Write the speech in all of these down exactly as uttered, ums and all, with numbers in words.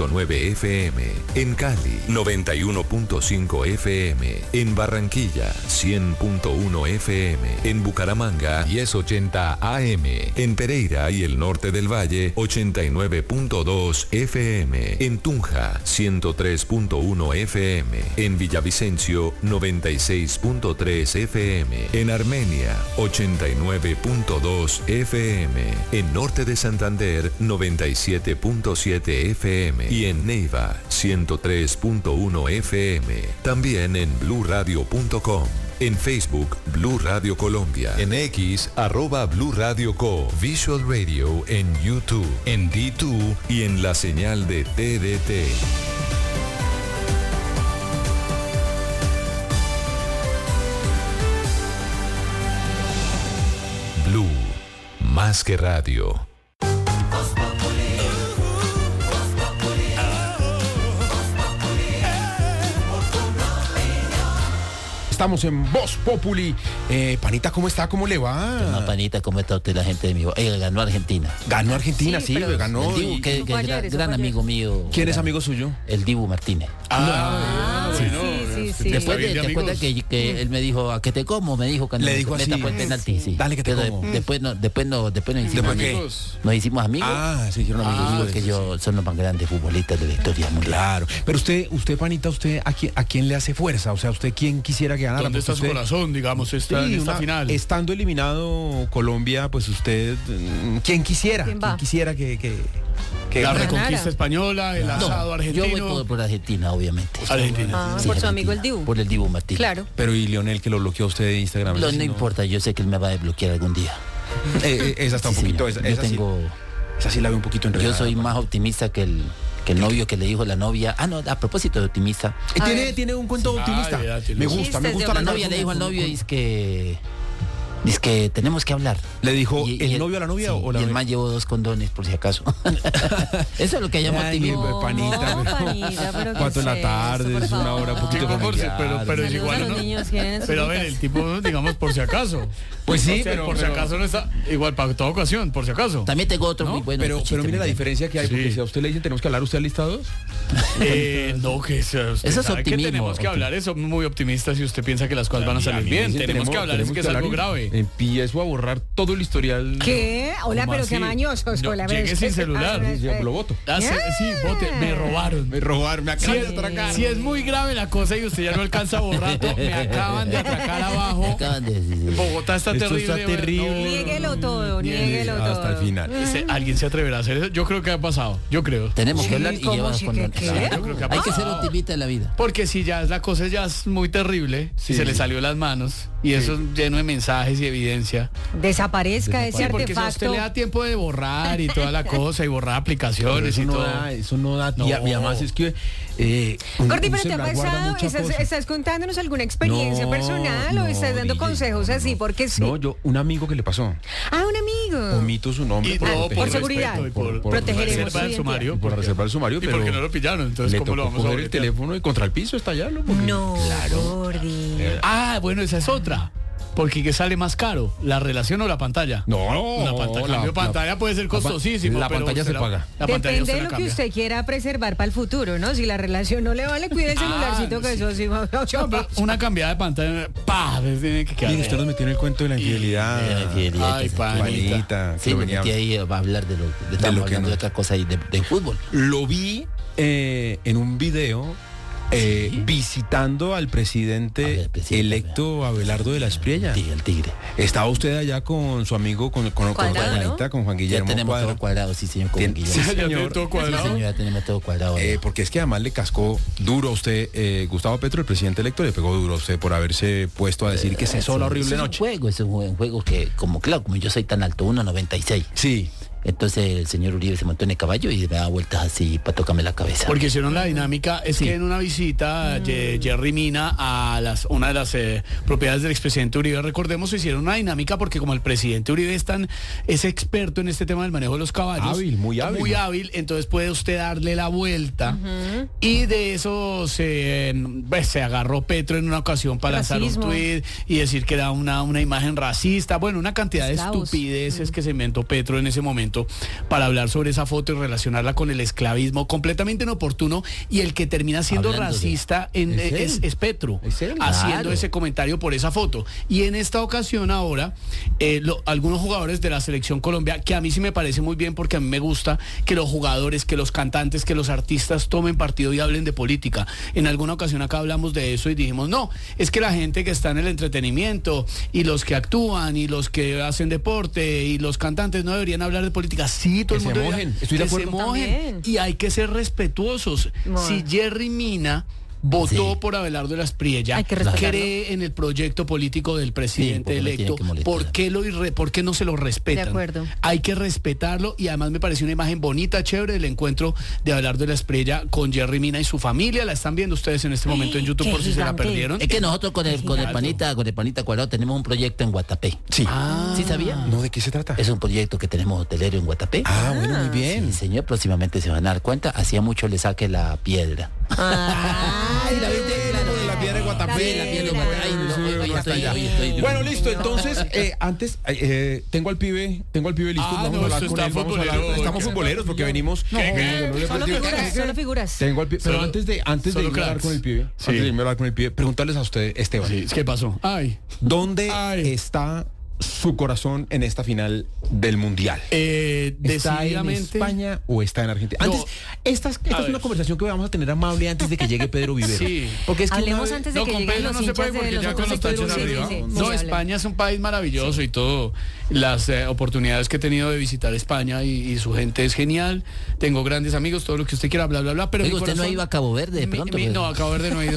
punto nueve F M, en Cali noventa y uno punto cinco F M, en Barranquilla cien punto uno F M, en Bucaramanga diez ochenta A M, en Pereira y el norte del Valle ochenta y nueve punto dos F M, en Tunja ciento tres punto uno F M, en Villavicencio noventa y seis punto tres F M, en Armenia ochenta y nueve punto dos F M, en Norte de Santander noventa y siete punto siete F M y en Neiva ciento tres punto uno F M. También en blue radio punto com. En Facebook, Blue Radio Colombia. En X, arroba Blue Radio Co. Visual Radio en YouTube, en D dos y en la señal de T D T. Blue, más que radio. Estamos en Voz Populi. Eh, Panita, ¿cómo está? ¿Cómo le va? No, Panita, ¿cómo está usted, la gente de mi voz? Eh, ganó Argentina. Ganó Argentina, sí, sí ganó. El Dibu, y... que, que gran, gran amigo mío. ¿Quién gran, es amigo suyo? El Dibu Martínez. Ah, ah sí, bueno. Sí, sí, sí. Después de, de ¿te acuerdas que, que él me dijo, ¿a qué te como? Me dijo cuando le dijo meta así. por el penalti, sí. Dale que te Pero como. De, después, no, después, no, después nos hicimos ¿Después amigos. qué? Nos hicimos amigos. Ah, sí, hicieron amigos. Ah, amigos que sí, yo sí. son los más grandes futbolistas de la historia mundial. Claro. Pero usted, usted, Panita, usted ¿a quién, a quién le hace fuerza? O sea, ¿usted quién quisiera que ganara? ¿Dónde está su usted... corazón, digamos, está Sí, en esta una, final? Estando eliminado Colombia, pues usted, ¿quién quisiera? ¿Quién ¿Quién quisiera que, que, que La ganara? reconquista española, el No, asado argentino. yo voy por, por Argentina, obviamente. Argentina. Ah, Sí, por su Argentina. amigo el Dibu. Por el Dibu Martínez. Claro. Pero y Lionel, que lo bloqueó usted de Instagram. No, ¿sí, no importa, yo sé que él me va a desbloquear algún día. Eh, eh, esa está Sí, un poquito, señor. esa, Yo esa sí- tengo... esa sí la veo un poquito enredada. Yo soy más optimista que el, que el novio que le dijo la novia. Ah, no, a propósito de optimista. Eh, A ¿Tiene, ver. tiene un cuento Sí. optimista. Ah, ya, tiene me un gusta, me chiste gusta de la La novia le dijo al novio, dice que... Dice que tenemos que hablar. ¿Le dijo Y- y el novio a la novia sí, o la y el novia? man llevó dos condones, por si acaso. Eso es lo que llama Ay, optimismo. no, Panita, No, pero- Panita, pero ¿qué Cuatro de la es esto, tarde, por es una hora un favor? poquito Digo, por si- familiar. pero, pero es Saludos igual, a los ¿no? niños que vienen en sus Pero a ver, bocas. el tipo, digamos, por si acaso. Pues sí, O sea, pero- por si pero- acaso no está igual para toda ocasión, por si acaso. También tengo otro ¿No? muy bueno. Pero, otro pero chiste mire muy la bueno. diferencia que hay, porque Sí. si a usted le dicen tenemos que hablar, ¿usted ha listado? Eh, no, que sea, usted Eso es sabe que optimismo, tenemos que hablar, eso muy optimista si usted piensa que las cosas van a salir bien. Tenemos que hablar, es que es algo grave. Empiezo a borrar todo el historial. ¿Qué? Hola, ¿Cómo pero así? qué mañosos. No, Hola, pero llegue es sin que- celular. Ah, Sí, eh, lo voto. Ah, sí, sí, bote, me robaron. Me robaron, me Si acaban es, de atracar. si es muy grave la cosa y usted ya no alcanza a borrar, todo, me acaban de atracar abajo. Acaban de decir. Bogotá está Esto terrible. está terrible. Niéguelo todo, niéguelo todo. Hasta el final. Ese- ¿Alguien se atreverá a hacer eso? Yo creo que ha pasado. Yo creo. Tenemos Sí, que hablar y ¿cómo llevarnos sí con que nosotros. qué? Yo creo que ha Hay que ser pasado. optimista en la vida. Porque si ya la cosa ya es muy terrible, si Sí. se le salió las manos y eso es lleno de mensajes y evidencia. Desaparezca ese Sí, porque si a artefacto. usted le da tiempo de borrar y toda la cosa y borrar Pero aplicaciones eso y no todo. da, eso no da. No. Y, y además es que. Eh, un- Gordi, un pero te ha celular guarda pasado, mucha estás, cosa. estás contándonos alguna experiencia No, personal no, o estás dando D J, consejos no, así, no. porque sí. No, yo, un amigo que le pasó. Ah, un amigo. Omito su nombre. Y por no, proteger- por seguridad. respeto y por, Por- protegeremos reserva su del identidad. sumario. por reservar el sumario, ¿Y pero por qué no lo pillaron? Entonces, le ¿cómo tocó lo vamos a coger el boletear? teléfono y contra el piso estallarlo. porque- No, Gordi. Ah, bueno, esa es otra. Porque ¿qué sale más caro? ¿La relación o la pantalla? No, La pantalla, la- cambio, pantalla la- puede ser la pa- costosísimo. la pero pantalla usted se paga. La pantalla Depende usted de la lo que cambia. usted quiera preservar para el futuro, ¿no? Si la relación no le vale, cuide el Ah, celularcito que sí. eso sí va No, pero una cambiada de pantalla, ¡pah! Tiene que quedar. Mire, usted nos metió en el cuento de la infidelidad. De la infidelidad, Ay, que se- panita. Panita, que Sí, lo me venía- metí ahí a hablar de lo, de, estamos lo que hablando no. de otra cosa y de, de fútbol. Lo vi eh, en un video eh, Sí. visitando al presidente, A ver, presidente, electo Abelardo de la Espriella. Sí, el tigre. Estaba usted allá con su amigo, con, con, con Cuadrado, Juanita, con Juan Ya Guillermo tenemos Cuadra. todo cuadrado, sí, señor. Con Tien- Guillermo. Sí, Ya tiene señor. todo Sí, cuadrado. señor, ya tenemos todo cuadrado. Eh, porque es que además le cascó duro a usted, eh, Gustavo Petro, el presidente electo, le pegó duro a usted por haberse puesto a decir que se hizo la horrible es un noche. juego, es un juego, un juego que, como claro, como yo soy tan alto, uno noventa y seis. Sí. Entonces el señor Uribe se montó en el caballo y me da vueltas así para tocarme la cabeza. Porque hicieron la dinámica, es que en una visita Ye- Jerry Mina a las una de las eh, propiedades del expresidente Uribe, recordemos, hicieron una dinámica porque como el presidente Uribe es tan, es experto en este tema del manejo de los caballos. Hábil, muy hábil. Muy hábil, entonces puede usted darle la vuelta. Y de eso se, pues, se agarró Petro en una ocasión para lanzar un Racismo. tuit y decir que era una, una imagen racista. Bueno, una cantidad de Esclavos. estupideces que se inventó Petro en ese momento. pronto para hablar sobre esa foto y relacionarla con el esclavismo completamente inoportuno, y el que termina siendo Hablando racista de... en, ¿Es, es, es Petro, ¿Es él? haciendo Claro. ese comentario por esa foto. Y en esta ocasión ahora, eh, lo, algunos jugadores de la selección Colombia, que a mí sí me parece muy bien, porque a mí me gusta que los jugadores, que los cantantes, que los artistas tomen partido y hablen de política. En alguna ocasión acá hablamos de eso y dijimos, no, es que la gente que está en el entretenimiento y los que actúan y los que hacen deporte y los cantantes no deberían hablar de política. Sí, todo Que el se mundo mojen, debería- estoy de que se acuerdo. mojen. También. Y hay que ser respetuosos. Bueno. Si Jerry Mina votó Sí. por Abelardo Espriella, Hay que respetarlo. cree en el proyecto político del presidente Sí, porque no electo, tiene que molestar. ¿por qué, lo irre- ¿por qué no se lo respetan? De acuerdo. Hay que respetarlo, y además me pareció una imagen bonita, chévere, del encuentro de Abelardo Espriella con Jerry Mina y su familia. La están viendo ustedes en este momento en YouTube Qué por si se la gigante. perdieron. Es que nosotros con el, con el Gigante. panita, con el panita cuadrado tenemos un proyecto en Guatapé. Sí. ¿Sí sabía? No, ¿de qué se trata? Es un proyecto que tenemos hotelero en Guatapé. Ah, bueno, muy bien. Sí, señor, próximamente se van a dar cuenta. Hacía mucho le saque la piedra. Ay, la viste, claro. La piedra de Guatapé. Sí, la piedra de Guatapé. Ay, no, Sí, hoy no, estoy- hasta allá. hoy estoy- Bueno, listo, entonces, eh, antes, eh, eh, tengo al pibe, tengo al pibe listo, Ah, vamos no, a hablar esto con está él, vamos a hablar, futbolero. estamos futboleros porque venimos... ¿Qué, qué? No, no, Solo no, figuras, solo figuras. Tengo al pibe, pero Solo- antes de, antes de solo irme a hablar cracks. con el pibe, Sí. antes de irme a hablar con el pibe, preguntarles a usted, Esteban, Sí, ¿qué pasó? Ay. ¿dónde Ay. está su corazón en esta final del Mundial? Eh, ¿Está en decididamente. España o está en Argentina? No. Antes, esta, es- esta A es una ver. conversación que vamos a tener amable antes de que llegue Pedro Vivero. Sí. Porque es que Hablemos una vez- antes de No, que con lleguen Pedro los no se hinchas puede de porque los ya otros con los equipos. tachos Sí, arriba. sí, sí. No, Sí, España es un país maravilloso y todo. Las eh, oportunidades que he tenido de visitar España y, y su gente es genial. Tengo grandes amigos, todo lo que usted quiera, bla, bla, bla. Pero Oiga, mi usted no corazón- iba a Cabo Verde de Mi- pronto. mi- pues. no, a Cabo Verde no he ido.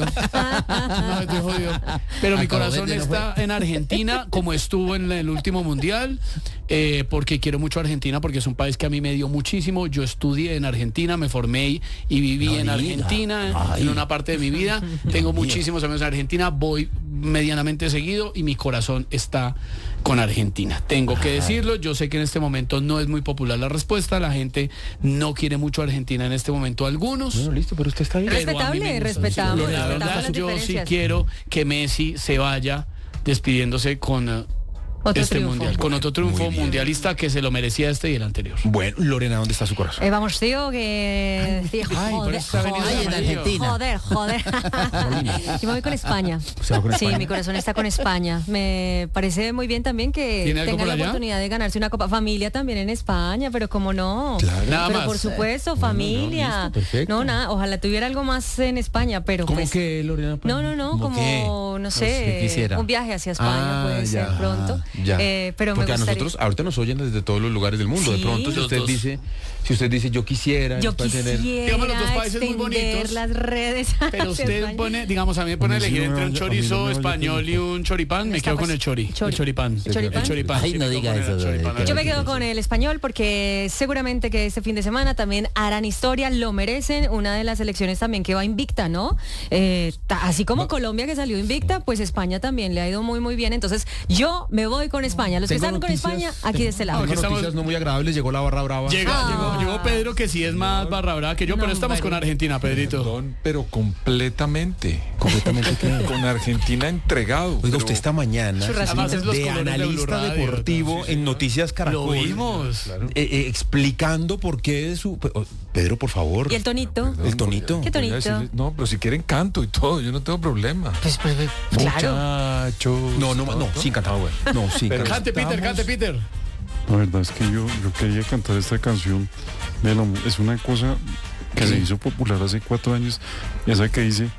No, estoy jodido. Pero A mi Cabo corazón Verde no está en Argentina, como estuvo en el último mundial, eh, porque quiero mucho a Argentina, porque es un país que a mí me dio muchísimo. Yo estudié en Argentina, me formé y, y viví No en diga. Argentina Ay. en una parte de mi vida. Tengo muchísimos amigos en Argentina, voy medianamente seguido y mi corazón está con Argentina. Tengo que decirlo, yo sé que en este momento no es muy popular la respuesta, la gente no quiere mucho a Argentina en este momento, algunos. Bueno, listo, pero usted está ahí. Pero a mí Respetable, me gusta. respetamos, La respetamos verdad, las yo sí diferencias. quiero que Messi se vaya despidiéndose con eh, Otro este triunfo. mundial, con otro triunfo Muy bien. mundialista que se lo merecía este y el anterior. Bueno, Lorena, ¿dónde está su corazón? Eh, vamos, tío, que... sí, ay, por joder, eso está venido Ay, en amarillo. Argentina. Joder, joder. Yo me voy con España. ¿Se va con Sí, España? mi corazón está con España. Me parece muy bien también que ¿Tiene algo tenga por la allá? oportunidad de ganarse una copa familia también en España, pero como no. Claro. Nada pero más. por supuesto, familia. listo, perfecto. No, nada, ojalá tuviera algo más en España, pero ¿Cómo pues, que, Lorena? No, no, no, ¿Cómo como, qué? no ¿Qué sé, quisiera? un viaje hacia España Ah, puede ya, ser pronto. ya. Eh, pero Porque me a gustaría... nosotros, ahorita nos oyen desde todos los lugares del mundo. De Sí. pronto, si Los usted dos. dice, si usted dice yo quisiera, Yo para tener- quisiera Digamos, los dos países muy extender bonitos, las redes Pero hacia usted España. pone, digamos, a mí me pone a A mí sí elegir no me entre un vaya- a mí no me chorizo vaya español con- y un choripán, me Está quedo con pas- el chori, chori. el choripán. ¿El choripán? El choripán. Ay, sí, no me quedo diga con el eso de- choripán. de- Yo me quedo con el español porque seguramente que este fin de semana también harán historia, lo merecen, una de las elecciones también que va invicta, ¿no? Eh, ta- así como Colombia que salió invicta, pues España también le ha ido muy muy bien, entonces yo me voy con España, los que Tengo están con noticias- España, aquí de este lado. Tengo Aquí estamos- noticias no muy agradables, llegó la barra brava. Llega, Ah. llegó, llegó Pedro, que sí es más barra brava que yo, No, pero estamos con hombre. Argentina, Pedrito. Perdón, pero completamente. Completamente qué? Con Argentina entregado. Oiga, pero- usted esta mañana Además, es los de colores de analista Blue Radio, deportivo ¿verdad? Sí, en señor. Noticias Caracol. Lo vimos. eh, eh, explicando por qué su... Pe- oh, Pedro, por favor. ¿Y el tonito? Perdón, el tonito. ¿Qué voy a tonito? decirle- no, pero si quieren canto y todo, yo no tengo problema. Pues, pues, pues, claro. Muchachos. No, no, no, sin cantaba, güey. No, sin Pero- cantaba. Cante, Peter, Estamos- cante, Peter. La verdad es que yo, yo quería cantar esta canción. de la mu- es una cosa que se hizo popular hace cuatro años. Esa que dice,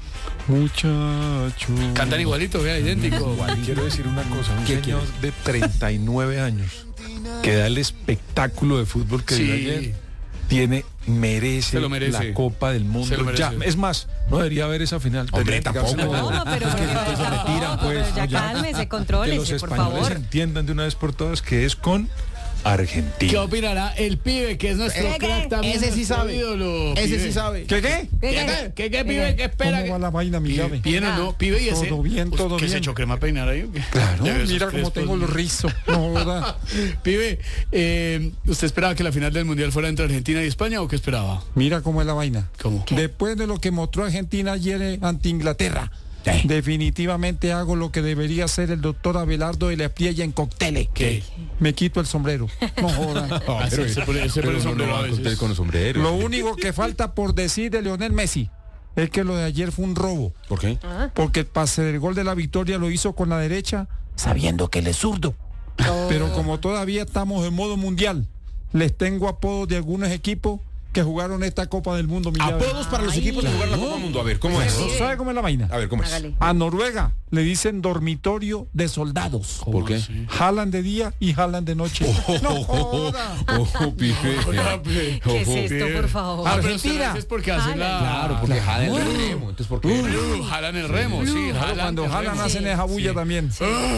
muchacho. Cantan igualito, vea, idéntico. Quiero decir una cosa, un ¿Qué señor de treinta y nueve años que da el espectáculo de fútbol que dio Sí. ayer, tiene, merece, Se lo merece. la Copa del Mundo. Se lo merece. Ya, es más, no debería haber esa final. Hombre, Tendría que tampoco. quedarse No, la- pero, Es que pero después se tampoco, retiran, pues, pero ya ya. cálmese, que los contrólese, por españoles favor. entiendan de una vez por todas que es con ¿Qué Argentina. opinará el pibe, que es nuestro ¿Qué, qué? crack también? Ese sí nuestro sabe. ídolo, Ese pibe? sí sabe. ¿Qué qué? ¿Qué, ¿Qué, qué? qué, qué, pibe? ¿Qué espera? ¿Cómo va la vaina, mi Pibe, llave? ¿Bien o no? Pibe, y ese... Todo bien, todo ¿Que se bien. echó crema a peinar ahí o qué? Claro, De esos mira cómo crespos. tengo los rizos. No, ¿verdad? Pibe, eh, ¿usted esperaba que la final del Mundial fuera entre Argentina y España o qué esperaba? Mira cómo es la vaina. ¿Cómo? Después de lo que mostró Argentina ayer eh, ante Inglaterra, ¿Qué? Definitivamente hago lo que debería hacer el doctor Abelardo de la Espriella en Cocteles. ¿Qué? Me quito el sombrero. No joda. No, pero, se pone- se pero pone no, sombrero no va a a contar veces. con los sombreros. Lo único que falta por decir de Lionel Messi es que lo de ayer fue un robo. ¿Por qué? Porque el pase del gol de la victoria lo hizo con la derecha, sabiendo que él es zurdo. Pero como todavía estamos en modo mundial, les tengo apodos de algunos equipos que jugaron esta Copa del Mundo. mi llave. Apodos para los Ay. equipos de jugar la Copa del Mundo. A ver, ¿cómo es? ¿Sabe cómo es la vaina? A ver, ¿cómo es? Hágale. A Noruega le dicen dormitorio de soldados. ¿Por qué? Jalan de día y jalan de noche. No joda. Ojo, pibe. ¿Qué es esto, por favor? Ah, pero usted Argentina. es porque hacen la... Claro, porque jalan el remo. Entonces, ¿por qué? Uh, jalan el remo, sí, Claro, jalan cuando el jalan remo. hacen esa bulla también.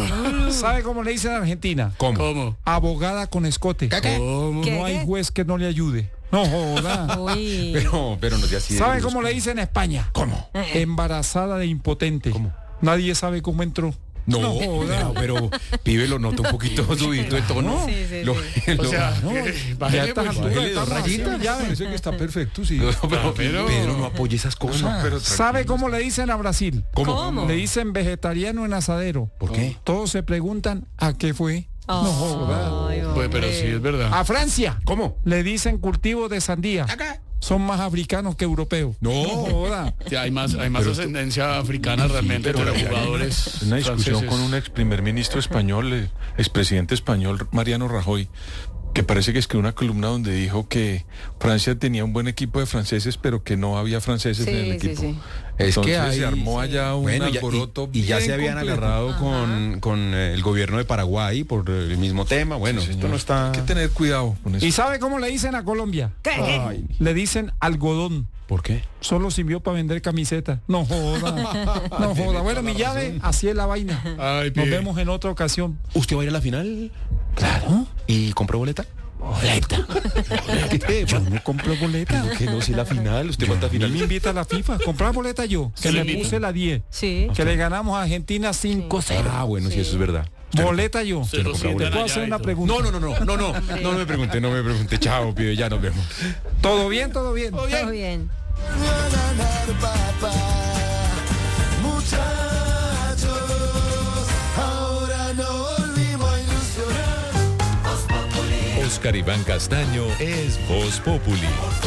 ¿Sabe cómo le dicen a Argentina? ¿Cómo? ¿Cómo? Abogada con escote. ¿Cómo? ¿Qué? No hay juez que no le ayude. No joda. Uy. Pero, pero no sea así. de ¿Sabe brusco. cómo le dicen en España? ¿Cómo? Embarazada de impotente. ¿Cómo? Nadie sabe cómo entró. No, No joda. pero, pero pibe lo nota un poquito subidito de tono. Sí, sí, Lo- sí. O lo- sea, no, que- ya bájele, estas pues, alturas bájele dos estamos rayitas, así, ya. Parece que está perfecto, sí. No, pero, Pero- Pedro, no apoye esas cosas. pero ¿Sabe cómo le dicen a Brasil? ¿Cómo? ¿Cómo? Le dicen vegetariano en asadero. ¿Por qué? Todos se preguntan a qué fue. No joda. Ay, Pues, pero hombre. sí, es verdad. A Francia ¿Cómo? le dicen cultivo de sandía. Son más africanos que europeos. No. joda. Sí, hay más, hay más ascendencia africana realmente entre los jugadores. Una discusión franceses. con un ex primer ministro español, eh, expresidente español, Mariano Rajoy, que parece que escribió una columna donde dijo que Francia tenía un buen equipo de franceses, pero que no había franceses Sí, en el sí, equipo. sí. Es que Entonces hay- se armó allá un Bueno, y ya- alboroto y, y ya bien se habían complejo. agarrado con, con eh, el gobierno de Paraguay por el mismo tema. Bueno, Sí, esto señor. no está... Hay que tener cuidado con eso. ¿Y sabe cómo le dicen a Colombia? Ay, Le dicen algodón. ¿por qué? Solo sirvió para vender camisetas. No joda. No joda. Bueno, mi llave, así es la vaina. Ay, Nos pibe. vemos en otra ocasión. ¿Usted va a ir a la final? Claro. ¿Y compró boleta? Boleta. ¿Qué? Yo no compro boleta. Que no, si la final, usted va a la A mí final. me invita a la FIFA. Comprar boleta yo. Que Sí, le invita. puse la diez. Sí. Que le ganamos a Argentina cinco cero. Ah, bueno, sí, eso es verdad. Boleta yo. Se lo ¿Te sientan puedo allá hacer y una todo. pregunta? No, no, no, no, no, no, no me pregunte, no me pregunte. Chao, pibe, ya nos vemos. ¿Todo bien? ¿Todo bien? Todo bien. Oscar Iván Castaño es Voz Populi.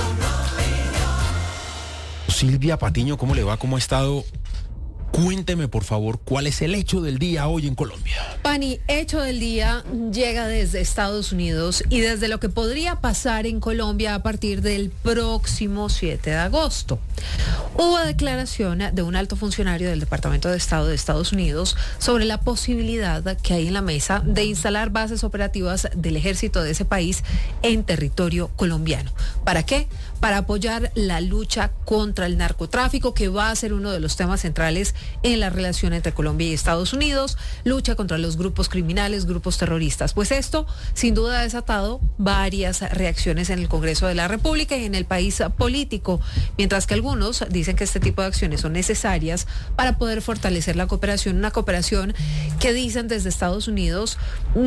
Silvia Patiño, ¿cómo le va? ¿Cómo ha estado? Cuénteme, por favor, cuál es el hecho del día hoy en Colombia. Pani, hecho del día llega desde Estados Unidos y desde lo que podría pasar en Colombia a partir del próximo siete de agosto. Hubo declaración de un alto funcionario del Departamento de Estado de Estados Unidos sobre la posibilidad que hay en la mesa de instalar bases operativas del ejército de ese país en territorio colombiano. ¿Para qué? Para apoyar la lucha contra el narcotráfico, que va a ser uno de los temas centrales en la relación entre Colombia y Estados Unidos, lucha contra los grupos criminales, grupos terroristas. Pues esto sin duda ha desatado varias reacciones en el Congreso de la República y en el país político, mientras que algunos dicen que este tipo de acciones son necesarias para poder fortalecer la cooperación, una cooperación que dicen desde Estados Unidos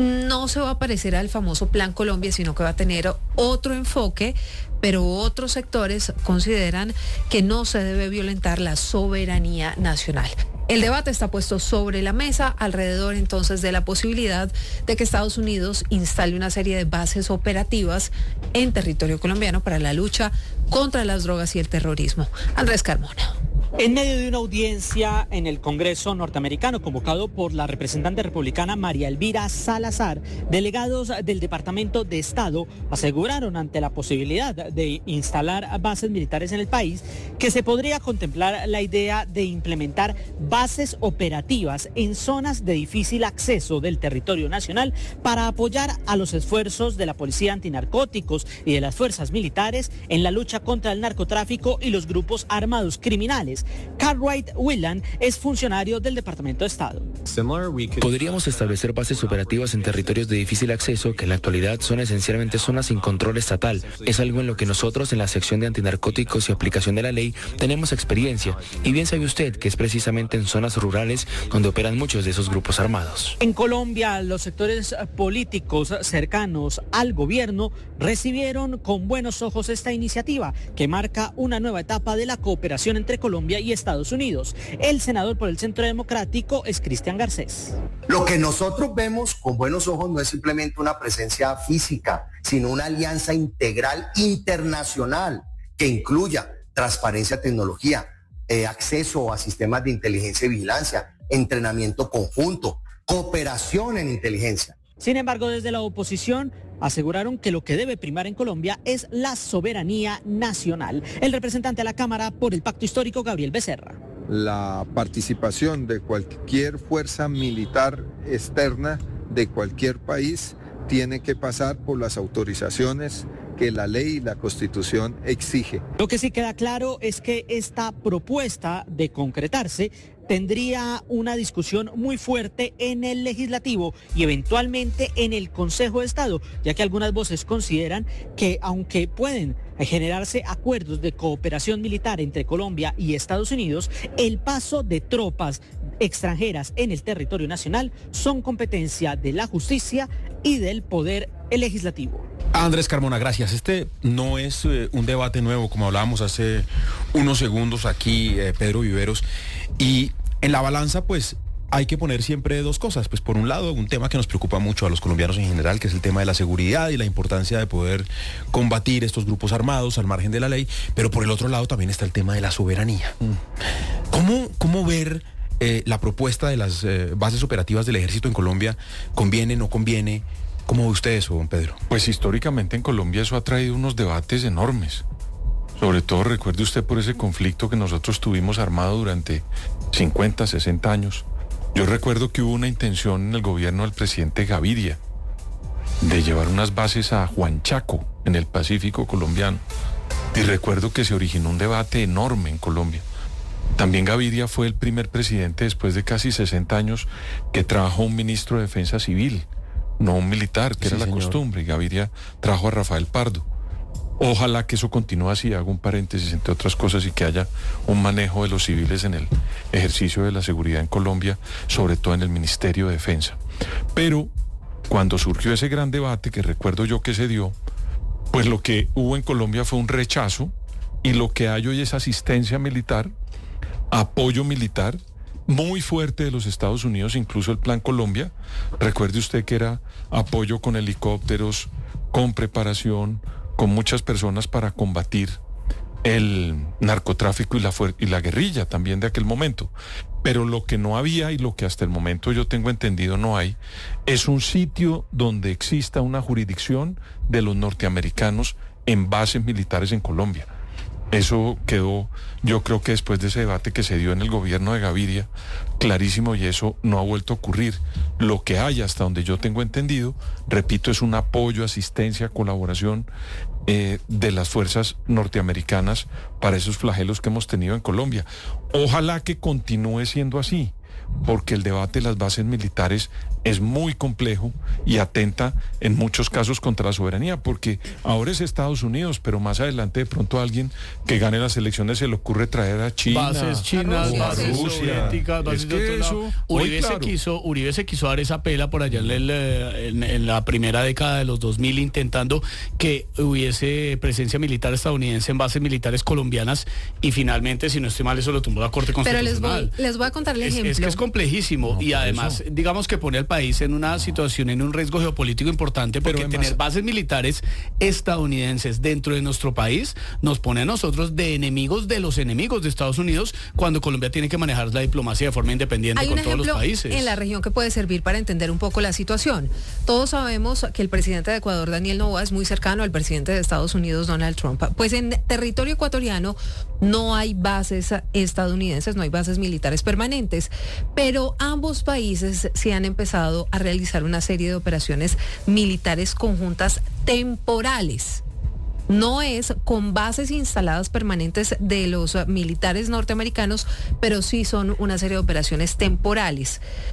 no se va a parecer al famoso Plan Colombia, sino que va a tener otro enfoque, pero otros sectores consideran que no se debe violentar la soberanía nacional. El debate está puesto sobre la mesa alrededor entonces de la posibilidad de que Estados Unidos instale una serie de bases operativas en territorio colombiano para la lucha contra las drogas y el terrorismo. Andrés Carmona. En medio de una audiencia en el Congreso norteamericano convocado por la representante republicana María Elvira Salazar, delegados del Departamento de Estado aseguraron ante la posibilidad de instalar bases militares en el país que se podría contemplar la idea de implementar bases operativas en zonas de difícil acceso del territorio nacional para apoyar a los esfuerzos de la Policía Antinarcóticos y de las fuerzas militares en la lucha contra el narcotráfico y los grupos armados criminales. Cartwright Whelan es funcionario del Departamento de Estado. Podríamos establecer bases operativas en territorios de difícil acceso que en la actualidad son esencialmente zonas sin control estatal. Es algo en lo que nosotros en la sección de antinarcóticos y aplicación de la ley tenemos experiencia. Y bien sabe usted que es precisamente en zonas rurales donde operan muchos de esos grupos armados. En Colombia, los sectores políticos cercanos al gobierno recibieron con buenos ojos esta iniciativa que marca una nueva etapa de la cooperación entre Colombia Colombia y Estados Unidos. El senador por el Centro Democrático es Cristian Garcés. Lo que nosotros vemos con buenos ojos no es simplemente una presencia física, sino una alianza integral internacional que incluya transparencia, tecnología, eh, acceso a sistemas de inteligencia y vigilancia, entrenamiento conjunto, cooperación en inteligencia. Sin embargo, desde la oposición aseguraron que lo que debe primar en Colombia es la soberanía nacional. El representante a la Cámara por el Pacto Histórico, Gabriel Becerra. La participación de cualquier fuerza militar externa de cualquier país tiene que pasar por las autorizaciones que la ley y la Constitución exige. Lo que sí queda claro es que esta propuesta, de concretarse, tendría una discusión muy fuerte en el legislativo y eventualmente en el Consejo de Estado, ya que algunas voces consideran que aunque pueden generarse acuerdos de cooperación militar entre Colombia y Estados Unidos, el paso de tropas extranjeras en el territorio nacional son competencia de la justicia y del poder legislativo. Andrés Carmona, gracias. Este no es eh, un debate nuevo, como hablábamos hace unos segundos aquí, eh, Pedro Viveros, y en la balanza, pues, hay que poner siempre dos cosas. Pues, por un lado, un tema que nos preocupa mucho a los colombianos en general, que es el tema de la seguridad y la importancia de poder combatir estos grupos armados al margen de la ley, pero por el otro lado también está el tema de la soberanía. ¿Cómo, cómo ver eh, la propuesta de las eh, bases operativas del ejército en Colombia? ¿Conviene, no conviene? ¿Cómo ve usted eso, don Pedro? Pues históricamente en Colombia eso ha traído unos debates enormes. Sobre todo recuerde usted por ese conflicto que nosotros tuvimos armado durante cincuenta, sesenta años. Yo recuerdo que hubo una intención en el gobierno del presidente Gaviria de llevar unas bases a Huanchaco, en el Pacífico colombiano. Y recuerdo que se originó un debate enorme en Colombia. También Gaviria fue el primer presidente después de casi sesenta años que trajo un ministro de Defensa Civil, no un militar, que sí, era la señor. Costumbre. Y Gaviria trajo a Rafael Pardo. Ojalá que eso continúe así, hago un paréntesis entre otras cosas, y que haya un manejo de los civiles en el ejercicio de la seguridad en Colombia, sobre todo en el Ministerio de Defensa. Pero cuando surgió ese gran debate, que recuerdo yo que se dio, pues lo que hubo en Colombia fue un rechazo, y lo que hay hoy es asistencia militar, apoyo militar muy fuerte de los Estados Unidos, incluso el Plan Colombia. Recuerde usted que era apoyo con helicópteros, con preparación, con muchas personas para combatir el narcotráfico y la, y la guerrilla también de aquel momento. Pero lo que no había, y lo que hasta el momento yo tengo entendido no hay, es un sitio donde exista una jurisdicción de los norteamericanos en bases militares en Colombia. Eso quedó, yo creo que después de ese debate que se dio en el gobierno de Gaviria, clarísimo, y eso no ha vuelto a ocurrir. Lo que hay, hasta donde yo tengo entendido, repito, es un apoyo, asistencia, colaboración eh, de las fuerzas norteamericanas para esos flagelos que hemos tenido en Colombia. Ojalá que continúe siendo así, porque el debate de las bases militares es muy complejo y atenta en muchos casos contra la soberanía, porque ahora es Estados Unidos, pero más adelante de pronto a alguien que gane las elecciones se le ocurre traer a China, bases chinas, a bases Rusia, soviéticas, bases es de otro que lado. eso, Uribe, claro. se quiso, Uribe se quiso dar esa pela por allá en, el, en, en la primera década de los dos mil, intentando que hubiese presencia militar estadounidense en bases militares colombianas, y finalmente, si no estoy mal, eso lo tumbó la Corte Constitucional. Pero les voy, les voy a contar el es, ejemplo. Es que es complejísimo, no, y además, eso. digamos que pone al país en una situación, en un riesgo geopolítico importante, porque además, tener bases militares estadounidenses dentro de nuestro país nos pone a nosotros de enemigos de los enemigos de Estados Unidos, cuando Colombia tiene que manejar la diplomacia de forma independiente Hay con un todos los países. En la región que puede servir para entender un poco la situación. Todos sabemos que el presidente de Ecuador, Daniel Noboa, es muy cercano al presidente de Estados Unidos, Donald Trump. Pues en territorio ecuatoriano no hay bases estadounidenses, no hay bases militares permanentes, pero ambos países se han empezado a realizar una serie de operaciones militares conjuntas temporales. No es con bases instaladas permanentes de los militares norteamericanos, pero sí son una serie de operaciones temporales.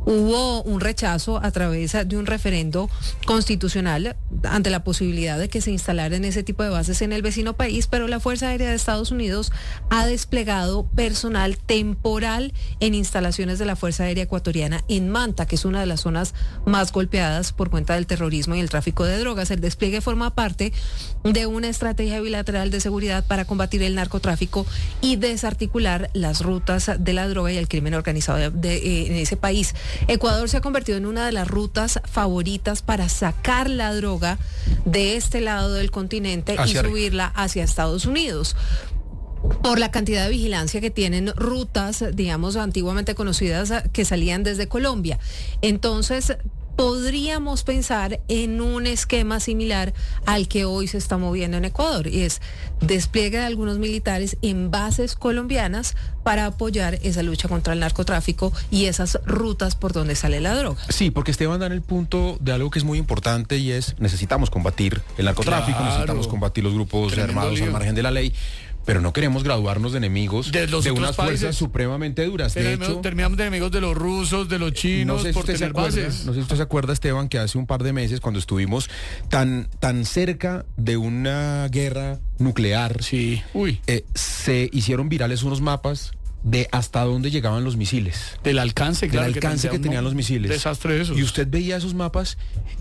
hubo un rechazo a través de un referendo constitucional ante la posibilidad de que se instalaran ese tipo de bases en el vecino país, pero la Fuerza Aérea de Estados Unidos ha desplegado personal temporal en instalaciones de la Fuerza Aérea Ecuatoriana en Manta, que es una de las zonas más golpeadas por cuenta del terrorismo y el tráfico de drogas. El despliegue forma parte de una estrategia bilateral de seguridad para combatir el narcotráfico y desarticular las rutas de la droga y el crimen organizado de, de, eh, en ese país. Ecuador se ha convertido en una de las rutas favoritas para sacar la droga de este lado del continente hacia y subirla arriba hacia Estados Unidos, por la cantidad de vigilancia que tienen rutas, digamos, antiguamente conocidas que salían desde Colombia. Entonces, podríamos pensar en un esquema similar al que hoy se está moviendo en Ecuador, y es despliegue de algunos militares en bases colombianas para apoyar esa lucha contra el narcotráfico y esas rutas por donde sale la droga. Sí, porque Esteban da en el punto de algo que es muy importante, y es necesitamos combatir el narcotráfico, claro, necesitamos combatir los grupos Tremendo armados lío. al margen de la ley. Pero no queremos graduarnos de enemigos de, los de unas países fuerzas supremamente duras. De hecho, terminamos de enemigos de los rusos, de los chinos, no sé si por usted tener se acuerda, bases. No sé si usted se acuerda, Esteban, que hace un par de meses, cuando estuvimos tan, tan cerca de una guerra nuclear, sí. Uy. Eh, se hicieron virales unos mapas de hasta dónde llegaban los misiles. Del alcance, claro. Del alcance que, que tenían los misiles. Desastre de esos. Y usted veía esos mapas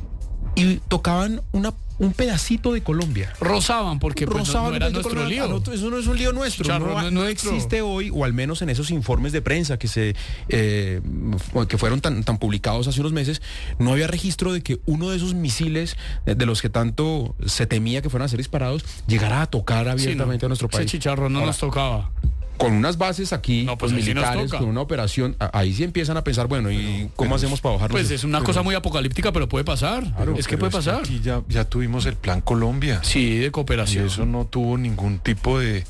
y tocaban una un pedacito de Colombia. Rozaban, porque pues, Rozaban no, no era nuestro Colombia. lío. Eso no es un lío nuestro. Charro, no, no, es no nuestro. existe hoy, o al menos en esos informes de prensa que se eh, que fueron tan, tan publicados hace unos meses, no había registro de que uno de esos misiles, de, de los que tanto se temía que fueran a ser disparados, llegara a tocar abiertamente sí, no, a nuestro país. Ese chicharro no Ahora, nos tocaba. Con unas bases aquí, no, pues con militares, con una operación, ahí sí empiezan a pensar, bueno, ¿y cómo pero, hacemos para bajarlos? Pues es una pero, cosa muy apocalíptica, pero puede pasar. Claro, es que puede pasar. Es que aquí ya, ya tuvimos el Plan Colombia. Sí, de cooperación. Y eso no tuvo ningún tipo de,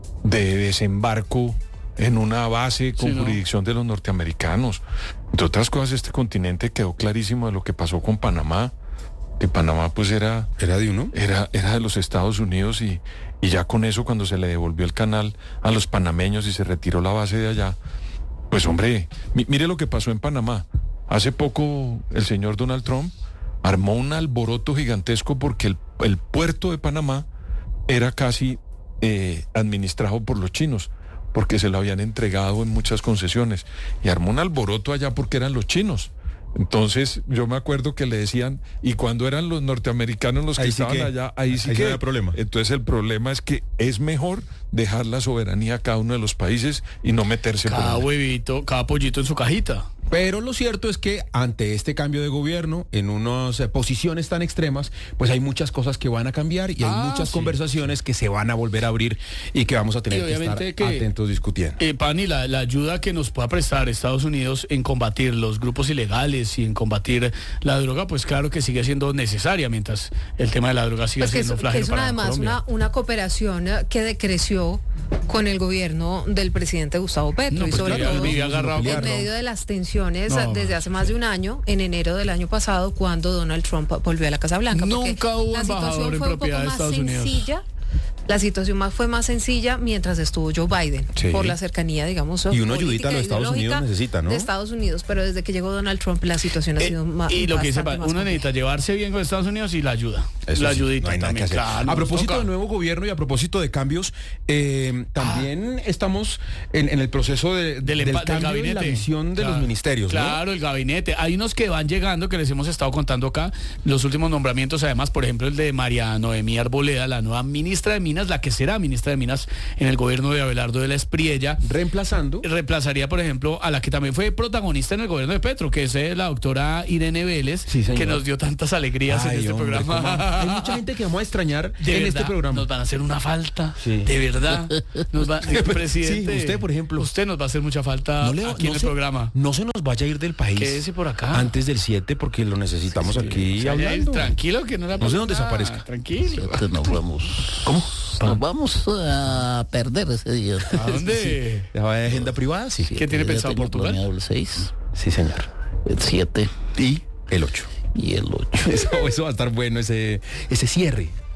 de desembarco en una base con sí, jurisdicción ¿no? de los norteamericanos. Entre otras cosas, este continente quedó clarísimo de lo que pasó con Panamá. Que Panamá pues era... ¿Era de uno? Era, era de los Estados Unidos y... Y ya con eso, cuando se le devolvió el canal a los panameños y se retiró la base de allá, pues hombre, mi, mire lo que pasó en Panamá. Hace poco el señor Donald Trump armó un alboroto gigantesco porque el, el puerto de Panamá era casi eh, administrado por los chinos, porque se lo habían entregado en muchas concesiones. Y armó un alboroto allá porque eran los chinos. Entonces, yo me acuerdo que le decían, y cuando eran los norteamericanos los que ahí estaban sí que, allá, ahí sí ahí que no había problema. Entonces el problema es que es mejor dejar la soberanía a cada uno de los países y no meterse cada por huevito, cada pollito en su cajita. Pero lo cierto es que ante este cambio de gobierno, en unas eh, posiciones tan extremas, pues hay muchas cosas que van a cambiar y hay ah, muchas sí. conversaciones que se van a volver a abrir y que vamos a tener que estar que, atentos discutiendo. Eh, Pani, la, la ayuda que nos pueda prestar Estados Unidos en combatir los grupos ilegales y en combatir la droga, pues claro que sigue siendo necesaria mientras el tema de la droga sigue pues siendo es, flagelo es una, para además Colombia. Una, una cooperación que decreció con el gobierno del presidente Gustavo Petro no, y sobre todo agarrado, en medio de las tensiones no. desde hace más de un año, en enero del año pasado, cuando Donald Trump volvió a la Casa Blanca. Nunca hubo la embajador situación en fue propiedad un de poco más Estados sencilla. Unidos. La situación más fue más sencilla mientras estuvo Joe Biden, sí. por la cercanía, digamos, y una ayudita a los Estados Unidos necesita, ¿no? De Estados Unidos, pero desde que llegó Donald Trump la situación eh, ha sido más y lo que dice, uno compleja. necesita llevarse bien con Estados Unidos y la ayuda. Eso la sí, ayudita no hay también. Claro, a propósito del nuevo gobierno y a propósito de cambios, eh, también ah. estamos en, en el proceso de, del, del cambio del gabinete. En la visión de claro, los ministerios, claro, ¿no? el gabinete. Hay unos que van llegando que les hemos estado contando acá. Los últimos nombramientos, además, por ejemplo, el de María Noemí Arboleda, la nueva ministra de Minas, la que será ministra de Minas en el gobierno de Abelardo de la Espriella, reemplazando reemplazaría por ejemplo a la que también fue protagonista en el gobierno de Petro, que es eh, la doctora Irene Vélez, sí, que nos dio tantas alegrías Ay, en este hombre, programa. Hay mucha gente que vamos a extrañar de en verdad, este programa. Nos van a hacer una falta, sí. de verdad. Nos va, el presidente, sí, usted por ejemplo, usted nos va a hacer mucha falta no le, aquí no en el se, programa. No se nos vaya a ir del país. Quédese por acá antes del siete porque lo necesitamos sí, aquí sí, hablando. Tranquilo que no la no sé dónde desaparezca. Tranquilo. Nos vamos. ¿Cómo? Nos vamos a perder ese día. ¿A dónde? Sí. ¿La de agenda privada? Sí. ¿Qué tiene pensado Portugal? El seis. Sí, señor. El siete. Y el ocho. Y el ocho. Eso, eso va a estar bueno, ese, ese cierre.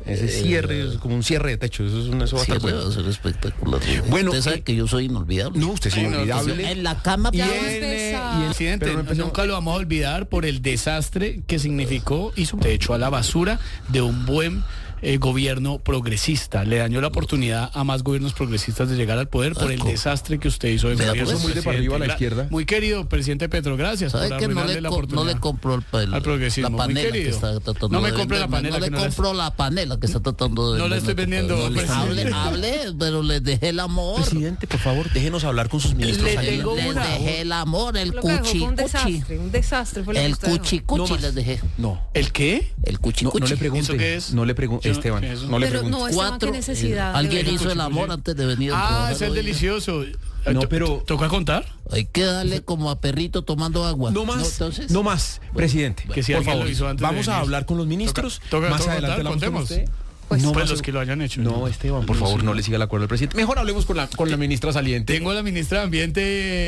Ese cierre es como un cierre de techo. Eso, es una, eso va a estar Cierre bueno. va a ser espectacular. Bueno, usted sabe eh, que yo soy inolvidable. No, usted es inolvidable. En la cama Y ya el, empezar. y el presidente, Pero no empezó. nunca lo vamos a olvidar por el desastre que significó, hizo, de hecho, a la basura de un buen eh, gobierno progresista. Le dañó la oportunidad a más gobiernos progresistas de llegar al poder por el desastre que usted hizo de Vea, gobierno. pues, muy de para arriba a la Gra- izquierda. Muy querido presidente Petro, gracias por ¿Sabe que no arruinarle le, la co- oportunidad. no le compró el, el- Al progresismo, la muy panela que querido. está tratando No me de compre la venderme? panela No que le no la- compró la panela que está tratando de No la estoy venderme, vendiendo, compadre. presidente. Hable, hable, pero les dejé el amor. Presidente, por favor, déjenos hablar con sus ministros. Le ahí. tengo Les una. dejé el amor, el Lo que dejó cuchi fue un cuchi. desastre, un desastre fue lo que El usted dejó. cuchi No cuchi más. les dejé. No. ¿El qué? El cuchi No, cuchi. no le pregunte. ¿Eso qué es? No le pregunte, Yo- Esteban. ¿qué es eso? No le Pero pregunte. no, Esteban, qué necesidad. de Alguien verdad. hizo el amor antes de venir. a Ah, trabajar es el hoy. delicioso. No, To- pero- ¿Toca contar? Hay que darle como a perrito tomando agua. No más, Entonces, no más, presidente. Que si por alguien favor, lo hizo antes de vamos a venir. hablar con los ministros. Toca- toca- más toca adelante contar, hablamos con contemos. usted. Pues, no pues más- los que lo hayan hecho. No, Esteban, por No, favor, sí. no le siga el acuerdo al presidente. Mejor hablemos con la, con la ministra saliente. Tengo a la ministra de Ambiente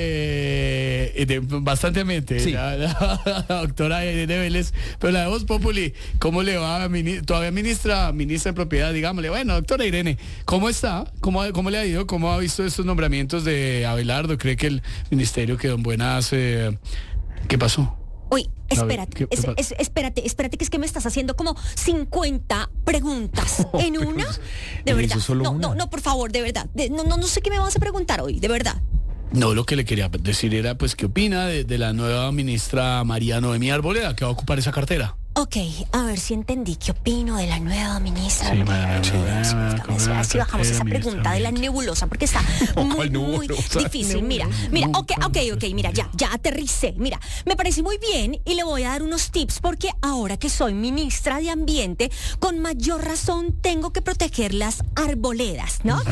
eh, de, bastante mente, Sí. la, la doctora Irene Vélez, pero la de Voz Populi, ¿cómo le va? Mini- todavía ministra, ministra de Propiedad, digámosle, bueno, doctora Irene, ¿cómo está? ¿Cómo, cómo le ha ido? ¿Cómo ha visto estos nombramientos de Abelardo? ¿Cree que el ministerio quedó en buenas? Eh, ¿Qué pasó? Uy, A ver, espérate, ¿qué- qué es- pasa? es- espérate, espérate, que es que me estás haciendo como cincuenta preguntas en pero una. es- De él verdad. hizo solo No, una. no, no, por favor, de verdad. De- no, no, no sé qué me vas a preguntar hoy, de verdad. No, lo que le quería decir era, pues, ¿qué opina de, de la nueva ministra María Noemí Arboleda, que va a ocupar esa cartera? Ok, a ver si entendí qué opino de la nueva ministra. Sí, de madre, Sí, madre, sí, madre, déjame ver si bajamos cartera, esa ministra, pregunta de la nebulosa, porque está muy, ¿Cuál muy nebulosa? difícil. Mira, mira, ok, ok, ok, mira, ya, ya aterricé. Mira, me parece muy bien y le voy a dar unos tips porque ahora que soy ministra de Ambiente, con mayor razón tengo que proteger las arboledas, ¿no?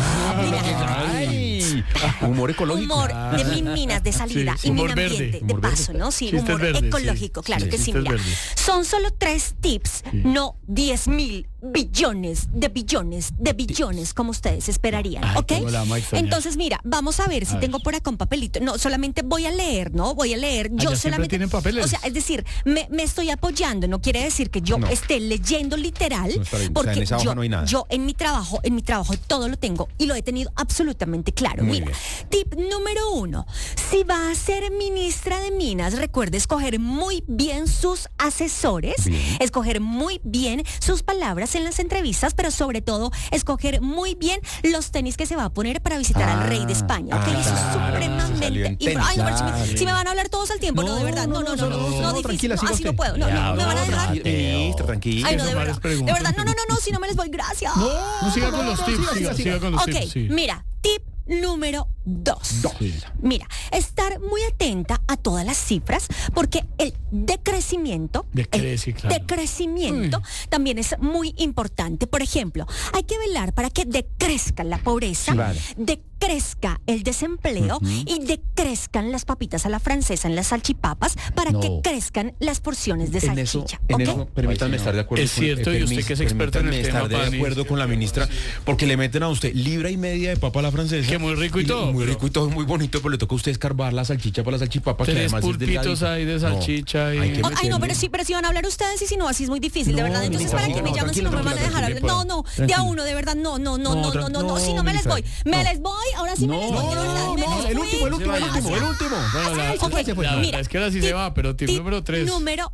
Mira, Ay, humor ecológico. humor de min minas de salida Sí, y humor min verde, ambiente de humor verde. paso, ¿no? Sí, Chistes humor verdes, sí. ecológico, claro Sí, que sí. chistes Mira, verdes. son solo tres tips, no diez mil billones de billones de billones como ustedes esperarían, Ay, ¿ok? cómo la vamos a extrañar. Entonces, mira, vamos a ver si A ver. tengo por acá un papelito. No, solamente voy a leer, ¿no? Voy a leer. Yo Allá siempre solamente. tienen papeles. O sea, es decir, me, me estoy apoyando. No quiere decir que yo No. esté leyendo literal, No está bien. O sea, porque en esa hoja yo, no hay nada. yo en mi trabajo, en mi trabajo todo lo tengo y lo he tenido absolutamente claro. Muy Mira, bien. tip número uno: si va a ser ministra de Minas, recuerde escoger muy bien sus asesores, Bien. escoger muy bien sus palabras en las entrevistas, pero sobre todo escoger muy bien los tenis que se va a poner para visitar Ah, al rey de España. ¿Ok? ah, Eso es claro, salió supremamente en importante. tenis, Ay, no, pero si, me, claro. si me van a hablar todos al tiempo, no, de verdad, no, no, no, no, no, no, difícil, tranquila, no, siga así no usted. puedo, no, no, me van a dejar. Ministra, tranquila. Ay, no, de Son verdad, varias de preguntas. verdad, no, no, no, no, si no me les voy, gracias. No siga con los tips, siga, siga con los Ok, tips. Sí. mira, tip número dos. Sí. Mira, estar muy atenta a todas las cifras porque el decrecimiento, Decrece, el claro. decrecimiento también es muy importante. Por ejemplo, hay que velar para que decrezca la pobreza, Sí, vale. decrezca el desempleo y decrezcan las papitas a la francesa en las salchipapas para No. que crezcan las porciones de En eso, salchicha. en ¿ok? eso, permítanme estar de acuerdo. Es cierto, y usted que es experto en el permítanme tema, estar de Pani. acuerdo con la ministra, porque le meten a usted libra y media de papa a la francesa. Que muy rico y todo, Muy pero- rico y todo, muy bonito, pero le toca a usted escarbar la salchicha para la salchipapa, que Tres además es pulpitos delgadita. ahí de No, salchicha y- hay que Oh, ay, no, meterle- pero sí, pero sí van a hablar ustedes y si no, así es muy difícil, de No, verdad. Entonces, ministra, ¿para qué no, me no, llaman si tranquila, no me van a tranquila, dejar hablar? tranquila, No, no, de tranquila. a uno, de verdad, no, no, no, No, no, tra- no, no, no, no, si no me les ministra, voy. Me no. les voy, ahora sí me les voy, de verdad. me no, les el voy. último, el último, el último, el último. No, la, Ok, la- la mira, verdad es que ahora sí se va, pero tip, tip número tres. Número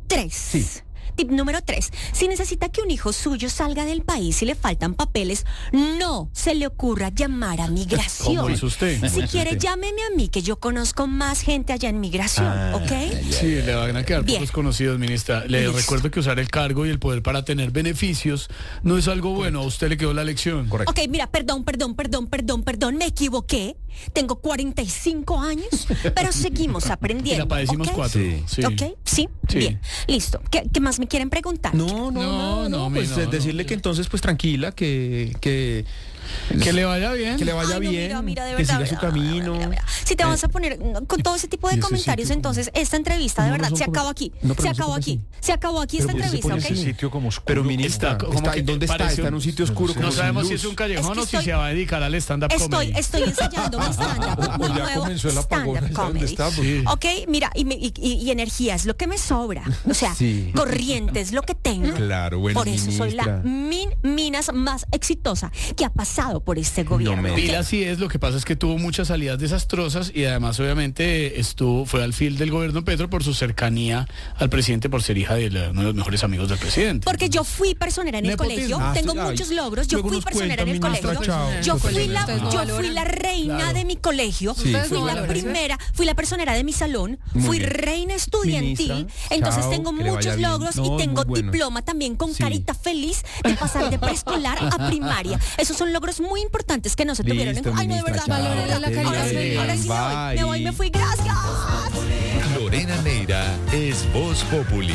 tres. Tip número tres. Si necesita que un hijo suyo salga del país y le faltan papeles, no se le ocurra llamar a migración. ¿Cómo hizo usted? ¿Cómo Si hizo quiere, usted? llámeme a mí, que yo conozco más gente allá en migración, Ah, ¿ok? Sí, le van a quedar Bien. pocos conocidos, ministra. Le Listo. recuerdo que usar el cargo y el poder para tener beneficios no es algo bueno. A usted le quedó la lección. Correcto. Ok, mira, perdón, perdón, perdón, perdón, perdón, me equivoqué. Tengo cuarenta y cinco años, pero seguimos aprendiendo. La padecimos ¿ok? cuatro. Sí. Sí. ¿Ok? ¿Sí? Sí. Bien. Listo. ¿Qué, qué más me quieren preguntar? No, no, no, No, no, no, pues mi, no, eh, decirle no. que entonces, pues tranquila, que, que Que le vaya bien. Que le vaya Ay, no, bien. mira, mira, de que verdad, siga su mira, mira, camino. mira, mira. Si te vas a poner no, con todo ese tipo de Necesito comentarios, como- entonces esta entrevista de No, no verdad son se como- acabó aquí. no, pero se no se acabó pone aquí. así. Se acabó aquí esta Pero ¿por qué se entrevista, pone ¿ok? Ese sitio como oscuro. Pero ministra, Está está, como que ¿en dónde está? parece Está en un- un sitio oscuro. No como sabemos sin si es luz. un callejón Es que o si estoy- se va a dedicar al stand-up Estoy, comedy. estoy ensayando mi stand-up, O un ya nuevo comenzó el apagón, stand-up ¿sabe dónde comedy. estamos? Sí. Ok, mira, y, me- y- y- y energía es lo que me sobra. O sea, Sí. corriente es lo que tengo. Claro, bueno, Por eso soy la ministra. min, minas más exitosa que ha pasado por este gobierno. me ¿ok? Pila sí es, lo que pasa es que tuvo muchas salidas desastrosas y además obviamente estuvo fue al fil del gobierno Petro por su cercanía al presidente, por ser hija de la- uno de los mejores amigos del presidente. Porque yo fui personera en el Nepotismo. colegio, Ah, tengo sí, ay, muchos logros, yo luego fui nos personera en el cuenta, colegio, ministra, chao. yo fui la, Ustedes no yo valoran. fui la reina Claro. de mi colegio, Sí, fui fue la buena. primera, fui la personera de mi salón, Muy fui bien. reina estudiantil, Ministra, entonces chao, tengo que le vaya muchos bien. logros No, y muy tengo bueno. diploma también con Sí. carita feliz de pasar de preescolar a primaria. Esos son logros muy importantes que no se tuvieron en Listo, cuenta. Ay, no, de ministra, verdad. chao, Valórela la que calidad Ahora sí, de ahora sí me voy, me voy, me Bye. fui, gracias. Lorena Neira es Voz Populi.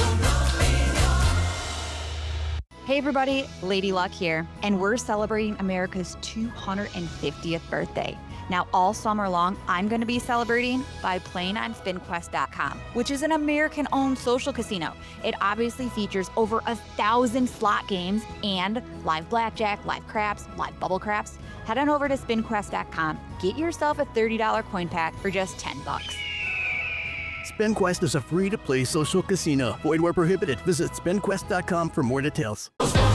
Hey everybody, Lady Luck here, and we're celebrating America's two hundred fiftieth birthday. Now, all summer long, I'm going to be celebrating by playing on spin quest dot com, which is an American-owned social casino. It obviously features over a thousand slot games and live blackjack, live craps, live bubble craps. Head on over to spin quest dot com, get yourself a thirty dollars coin pack for just ten bucks. SpinQuest is a free-to-play social casino. Void where prohibited. Visit spin quest dot com for more details.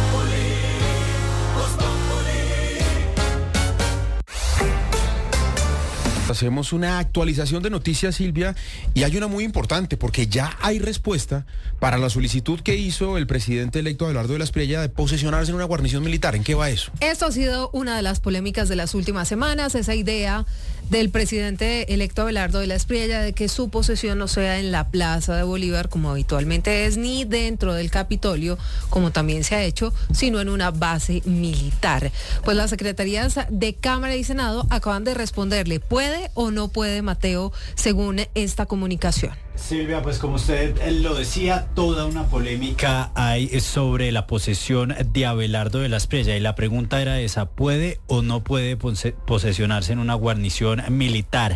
Hacemos una actualización de noticias, Silvia, y hay una muy importante, porque ya hay respuesta para la solicitud que hizo el presidente electo Abelardo de la Espriella de posesionarse en una guarnición militar. ¿En qué va eso? Esto ha sido una de las polémicas de las últimas semanas, esa idea del presidente electo Abelardo de la Espriella de que su posesión no sea en la Plaza de Bolívar, como habitualmente es, ni dentro del Capitolio, como también se ha hecho, sino en una base militar. Pues las secretarías de Cámara y Senado acaban de responderle, ¿puede o no puede, Mateo, según esta comunicación? Silvia, pues como usted lo decía, toda una polémica hay sobre la posesión de Abelardo de la Espriella y la pregunta era esa, ¿puede o no puede pose- posesionarse en una guarnición militar?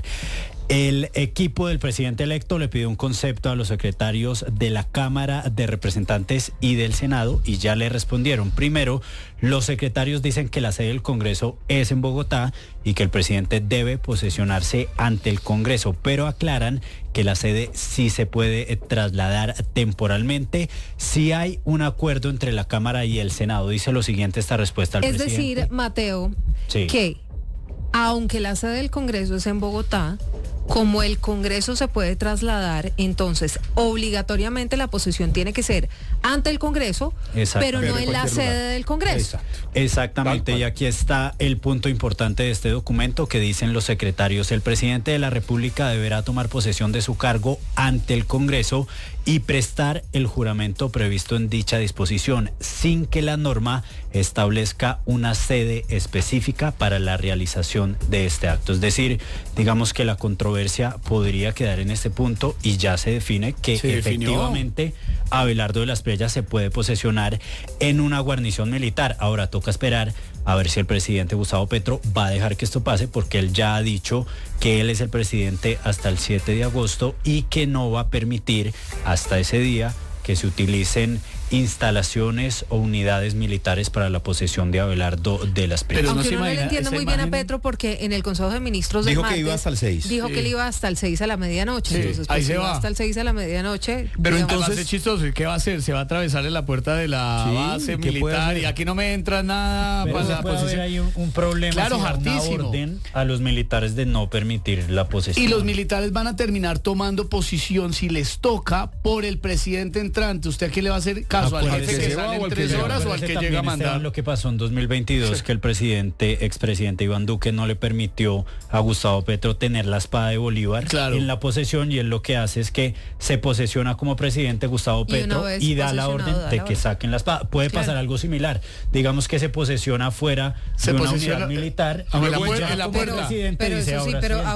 El equipo del presidente electo le pidió un concepto a los secretarios de la Cámara de Representantes y del Senado y ya le respondieron. Primero, los secretarios dicen que la sede del Congreso es en Bogotá y que el presidente debe posesionarse ante el Congreso, pero aclaran que la sede sí se puede eh, trasladar temporalmente si hay un acuerdo entre la Cámara y el Senado. Dice lo siguiente esta respuesta al Es presidente. decir, Mateo, Sí. que aunque la sede del Congreso es en Bogotá, como el Congreso se puede trasladar, entonces obligatoriamente la posesión tiene que ser ante el Congreso, Exacto. pero no Pero en en la cualquier sede lugar. del Congreso. Exactamente, y aquí está el punto importante de este documento que dicen los secretarios. El presidente de la República deberá tomar posesión de su cargo ante el Congreso y prestar el juramento previsto en dicha disposición, sin que la norma establezca una sede específica para la realización de este acto. Es decir, digamos que la controversia podría quedar en este punto y ya se define que Se definió. efectivamente Abelardo de la Espriella se puede posesionar en una guarnición militar. Ahora toca esperar a ver si el presidente Gustavo Petro va a dejar que esto pase, porque él ya ha dicho que él es el presidente hasta el siete de agosto y que no va a permitir hasta ese día que se utilicen instalaciones o unidades militares para la posesión de Abelardo de la Espriella. Aunque uno no le entiende muy bien a Petro porque en el Consejo de Ministros del Dijo que martes iba hasta el seis. dijo Sí. que él iba hasta el seis a la medianoche. Sí, Entonces, ahí pues, se si va. hasta el seis a la medianoche. Pero digamos, entonces va a ser chistoso. ¿Y qué va a hacer? Se va a atravesar en la puerta de la Sí, base ¿qué puede militar hacer? y aquí no me entra nada Pero para la puede haber posesión. ahí un, un problema, Claro, si da una hartísimo. orden a los militares de no permitir la posesión. Y los militares van a terminar tomando posición si les toca por el presidente entrante. ¿Usted a quién le va a hacer caso? ¿Al jefe Acuérdese- que sale en tres Pero horas o al acuérdese que también, llega a Esteban, mandar? lo que pasó en dos mil veintidós, que el presidente, expresidente Iván Duque no le permitió a Gustavo Petro tener la espada de Bolívar en la posesión, y él lo que hace es que se posesiona como presidente Gustavo Y una Petro vez y da la posesionado, orden da de la que orden. saquen la espada. Puede Claro. pasar algo similar. Digamos que se posesiona fuera Se de una posesiona- unidad militar. Ah, en la luego puerta- ya en la como puerta. presidente Pero dice, eso sí, ahora pero entro. ahora,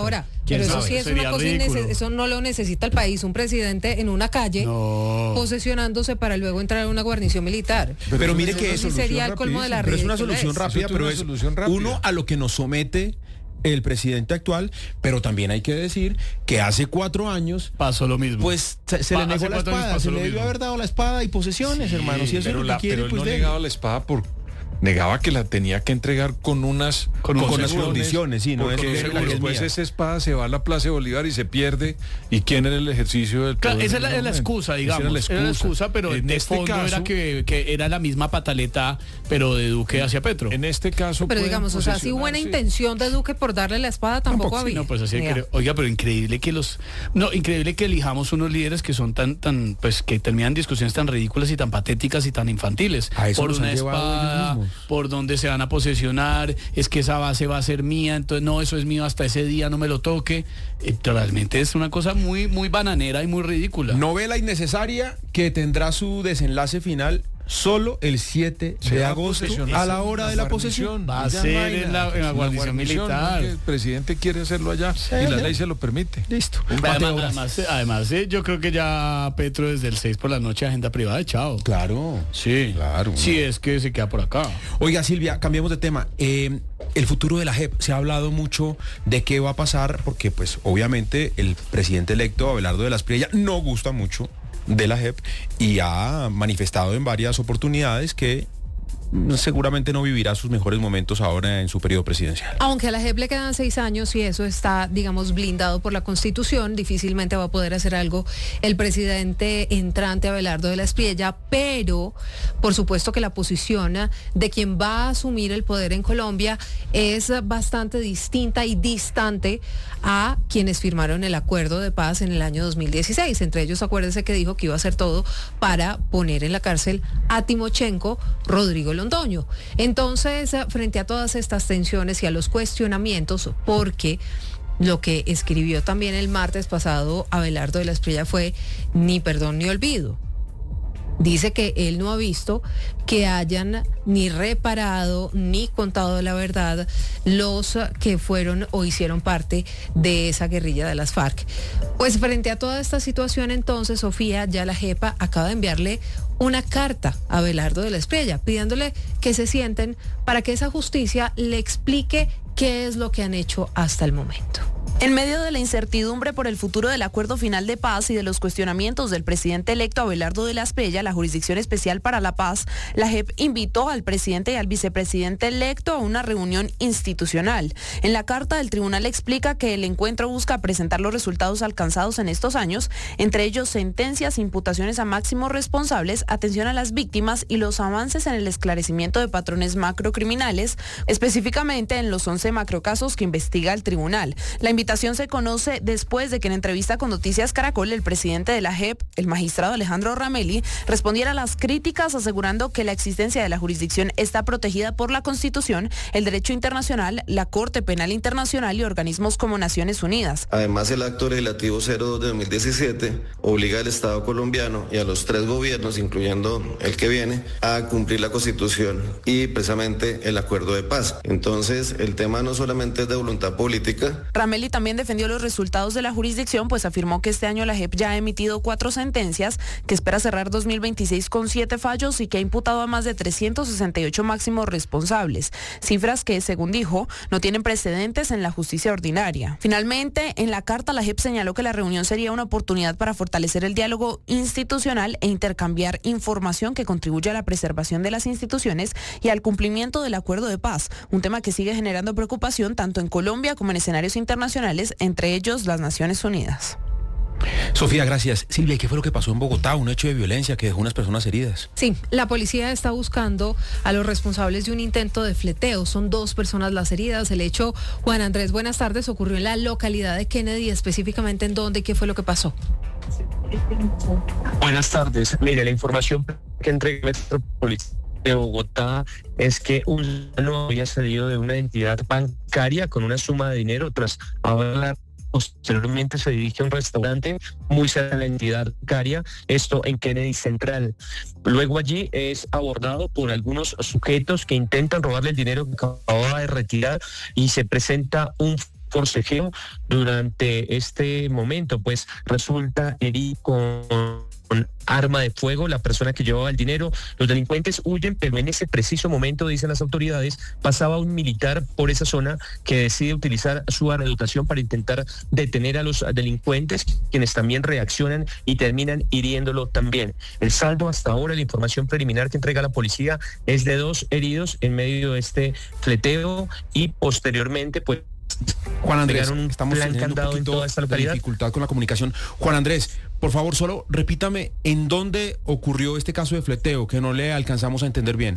Pero eso sabe? sí es Sería una cosa ridículo. innece- eso no lo necesita el país, un presidente en una calle No. posesionándose para luego entrar a una guarnición militar. Pero, mire que eso sí sería el colmo de la Pero es una ridiculez. solución rápida, Eso es pero una es solución rápida. uno a lo que nos somete el presidente actual, pero también hay que decir que hace cuatro años pasó lo mismo. Pues se, se Pa- le negó hace la cuatro años espada, pasó se lo le debió mismo. haber dado la espada y posesiones, hermano. Si eso pero es lo la- que quiere, pero él pues no déjelo. negaba la espada por negaba que la tenía que entregar con unas Con unas condiciones, sí, no porque es- después es la que es mía. esa espada se va a la Plaza de Bolívar y se pierde. ¿Y quién era el ejercicio del Claro, poder esa en es la, ese es la momento? excusa, Esa digamos. era la Era la excusa, pero En de este fondo era caso- que, que era la misma pataleta, pero de Duque hacia Petro. En este caso Pero digamos, o sea, si buena intención de Duque por darle la espada tampoco, había. No, pues así Mira. creo. Oiga, pero increíble que los no, increíble que elijamos unos líderes que son tan tan pues que terminan discusiones tan ridículas y tan patéticas y tan infantiles. A eso por los una han llevado ellos espada, mismos. por dónde se van a posesionar, es que esa base va a ser mía, entonces no, eso es mío hasta ese día, no me lo toque. Eh, realmente es una cosa muy muy bananera y muy ridícula. Novela innecesaria que tendrá su desenlace final solo el siete Se de va a agosto posesionar a la en hora la de la guarnición. posesión. Va a Ya ser no hay en nada. la, en la Es guarnición ¿no? militar. Que el presidente quiere hacerlo allá Sí, y la ya. ley se lo permite. Listo. Además, además, eh, además, eh, yo creo que ya Petro desde el seis por la noche agenda privada, chao. Claro. Sí, Claro. Sí, es que se queda por acá. Oiga, Silvia, cambiemos de tema. Eh, el futuro de la J E P, se ha hablado mucho de qué va a pasar, porque pues obviamente el presidente electo, Abelardo de la Espriella, no gusta mucho de la J E P y ha manifestado en varias oportunidades que mm, seguramente no vivirá sus mejores momentos ahora en su periodo presidencial. Aunque a la J E P le quedan seis años y eso está, digamos, blindado por la Constitución, difícilmente va a poder hacer algo el presidente entrante Abelardo de la Espriella, pero por supuesto que la posición de quien va a asumir el poder en Colombia es bastante distinta y distante a quienes firmaron el acuerdo de paz en el año dos mil dieciséis. Entre ellos, acuérdense que dijo que iba a hacer todo para poner en la cárcel a Timochenko, Rodrigo Londoño. Entonces, frente a todas estas tensiones y a los cuestionamientos, porque lo que escribió también el martes pasado Abelardo de la Espriella fue ni perdón ni olvido. Dice que él no ha visto que hayan ni reparado ni contado la verdad los que fueron o hicieron parte de esa guerrilla de las FARC. Pues frente a toda esta situación, entonces, Sofía, ya la JEPA acaba de enviarle una carta a Abelardo de la Espriella pidiéndole que se sienten para que esa justicia le explique qué es lo que han hecho hasta el momento. En medio de la incertidumbre por el futuro del acuerdo final de paz y de los cuestionamientos del presidente electo Abelardo de la Espriella, la Jurisdicción Especial para la Paz, la J E P invitó al presidente y al vicepresidente electo a una reunión institucional. En la carta, el tribunal explica que el encuentro busca presentar los resultados alcanzados en estos años, entre ellos sentencias, imputaciones a máximos responsables, atención a las víctimas y los avances en el esclarecimiento de patrones macrocriminales, específicamente en los once macrocasos que investiga el tribunal. La invitación se conoce después de que en entrevista con Noticias Caracol el presidente de la J E P, el magistrado Alejandro Ramelli, respondiera a las críticas asegurando que la existencia de la jurisdicción está protegida por la Constitución, el derecho internacional, la Corte Penal Internacional y organismos como Naciones Unidas. Además, el acto legislativo cero dos de dos mil diecisiete obliga al Estado colombiano y a los tres gobiernos, incluyendo el que viene, a cumplir la Constitución y precisamente el acuerdo de paz. Entonces, el tema no solamente es de voluntad política. Ramelli también defendió los resultados de la jurisdicción, pues afirmó que este año la J E P ya ha emitido cuatro sentencias, que espera cerrar dos mil veintiséis con siete fallos y que ha imputado a más de trescientos sesenta y ocho máximos responsables, cifras que, según dijo, no tienen precedentes en la justicia ordinaria. Finalmente, en la carta la J E P señaló que la reunión sería una oportunidad para fortalecer el diálogo institucional e intercambiar información que contribuya a la preservación de las instituciones y al cumplimiento del acuerdo de paz, un tema que sigue generando preocupación tanto en Colombia como en escenarios internacionales, entre ellos las Naciones Unidas. Sofía, gracias. Silvia, ¿qué fue lo que pasó en Bogotá? Un hecho de violencia que dejó unas personas heridas. Sí, la policía está buscando a los responsables de un intento de fleteo. Son dos personas las heridas. El hecho, Juan Andrés, buenas tardes, ocurrió en la localidad de Kennedy, específicamente en dónde y qué fue lo que pasó. Buenas tardes. Mire, la información que entrega el Metropolitano de Bogotá es que un ciudadano había salido de una entidad bancaria con una suma de dinero tras hablar. Posteriormente se dirige a un restaurante muy cerca de la entidad bancaria, esto en Kennedy Central. Luego allí es abordado por algunos sujetos que intentan robarle el dinero que acababa de retirar y se presenta un forcejeo durante este momento, pues resulta herido con con arma de fuego la persona que llevaba el dinero. Los delincuentes huyen, pero en ese preciso momento, dicen las autoridades, pasaba un militar por esa zona que decide utilizar su arma de dotación para intentar detener a los delincuentes, quienes también reaccionan y terminan hiriéndolo también. El saldo hasta ahora, la información preliminar que entrega la policía, es de dos heridos en medio de este fleteo y posteriormente, pues, Juan Andrés, un estamos plan teniendo un candado en poquito toda esta de localidad. dificultad con la comunicación. Juan Andrés, por favor, solo repítame en dónde ocurrió este caso de fleteo, que no le alcanzamos a entender bien.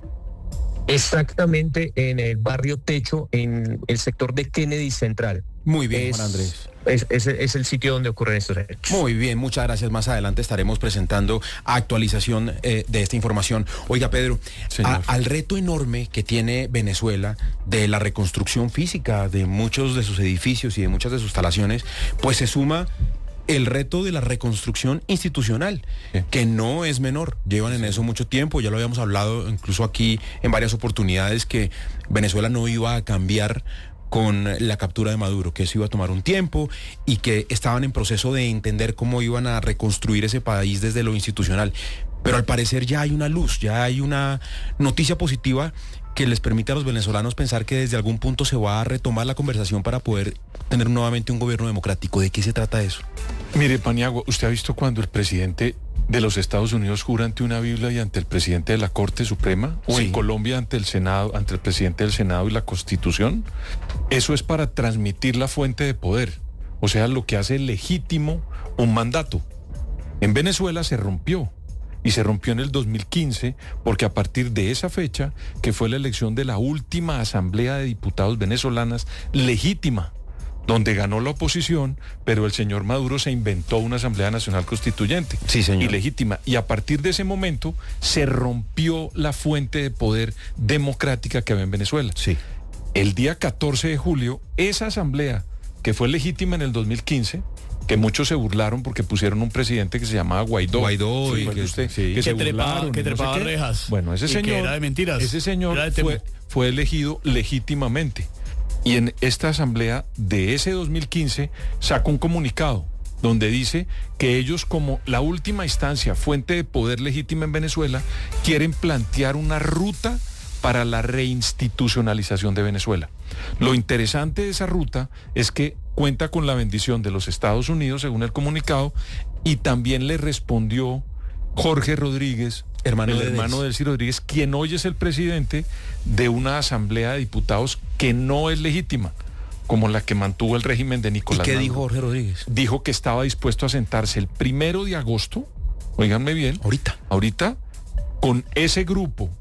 Exactamente en el barrio Techo, en el sector de Kennedy Central. Muy bien, es, Juan Andrés. Es, es, es el sitio donde ocurren estos hechos. Muy bien, muchas gracias. Más adelante estaremos presentando actualización eh, de esta información. Oiga, Pedro, a, al reto enorme que tiene Venezuela de la reconstrucción física de muchos de sus edificios y de muchas de sus instalaciones, pues se suma el reto de la reconstrucción institucional, sí, que no es menor. Llevan en eso mucho tiempo, ya lo habíamos hablado incluso aquí en varias oportunidades, que Venezuela no iba a cambiar con la captura de Maduro, que eso iba a tomar un tiempo y que estaban en proceso de entender cómo iban a reconstruir ese país desde lo institucional. Pero al parecer ya hay una luz, ya hay una noticia positiva que les permite a los venezolanos pensar que desde algún punto se va a retomar la conversación para poder tener nuevamente un gobierno democrático. ¿De qué se trata eso? Mire, Paniagua, ¿usted ha visto cuando el presidente de los Estados Unidos jura ante una Biblia y ante el presidente de la Corte Suprema? ¿O sí, en Colombia ante el Senado, ante el presidente del Senado y la Constitución? Eso es para transmitir la fuente de poder, o sea, lo que hace legítimo un mandato. En Venezuela se rompió. Y se rompió en el dos mil quince porque a partir de esa fecha, que fue la elección de la última Asamblea de Diputados venezolanas legítima, donde ganó la oposición, pero el señor Maduro se inventó una Asamblea Nacional Constituyente. Sí, señor. Ilegítima. Y a partir de ese momento se rompió la fuente de poder democrática que había en Venezuela. Sí. El día catorce de julio, esa Asamblea, que fue legítima en el dos mil quince, que muchos se burlaron porque pusieron un presidente que se llamaba Guaidó. Guaidó sí, y que, usted, sí, que, que se trepaba, burlaron, que trepaba no sé rejas. Bueno, ese y señor, que era de mentiras. ese señor de fue, fue elegido legítimamente. Y en esta asamblea de ese dos mil quince sacó un comunicado donde dice que ellos, como la última instancia, fuente de poder legítima en Venezuela, quieren plantear una ruta para la reinstitucionalización de Venezuela. Lo interesante de esa ruta es que cuenta con la bendición de los Estados Unidos, según el comunicado, y también le respondió Jorge Rodríguez, hermano el de hermano Delcy. de Delcy Rodríguez, quien hoy es el presidente de una asamblea de diputados que no es legítima, como la que mantuvo el régimen de Nicolás ¿Y qué Maduro. dijo Jorge Rodríguez? Dijo que estaba dispuesto a sentarse el primero de agosto, óiganme bien, ahorita, ahorita, con ese grupo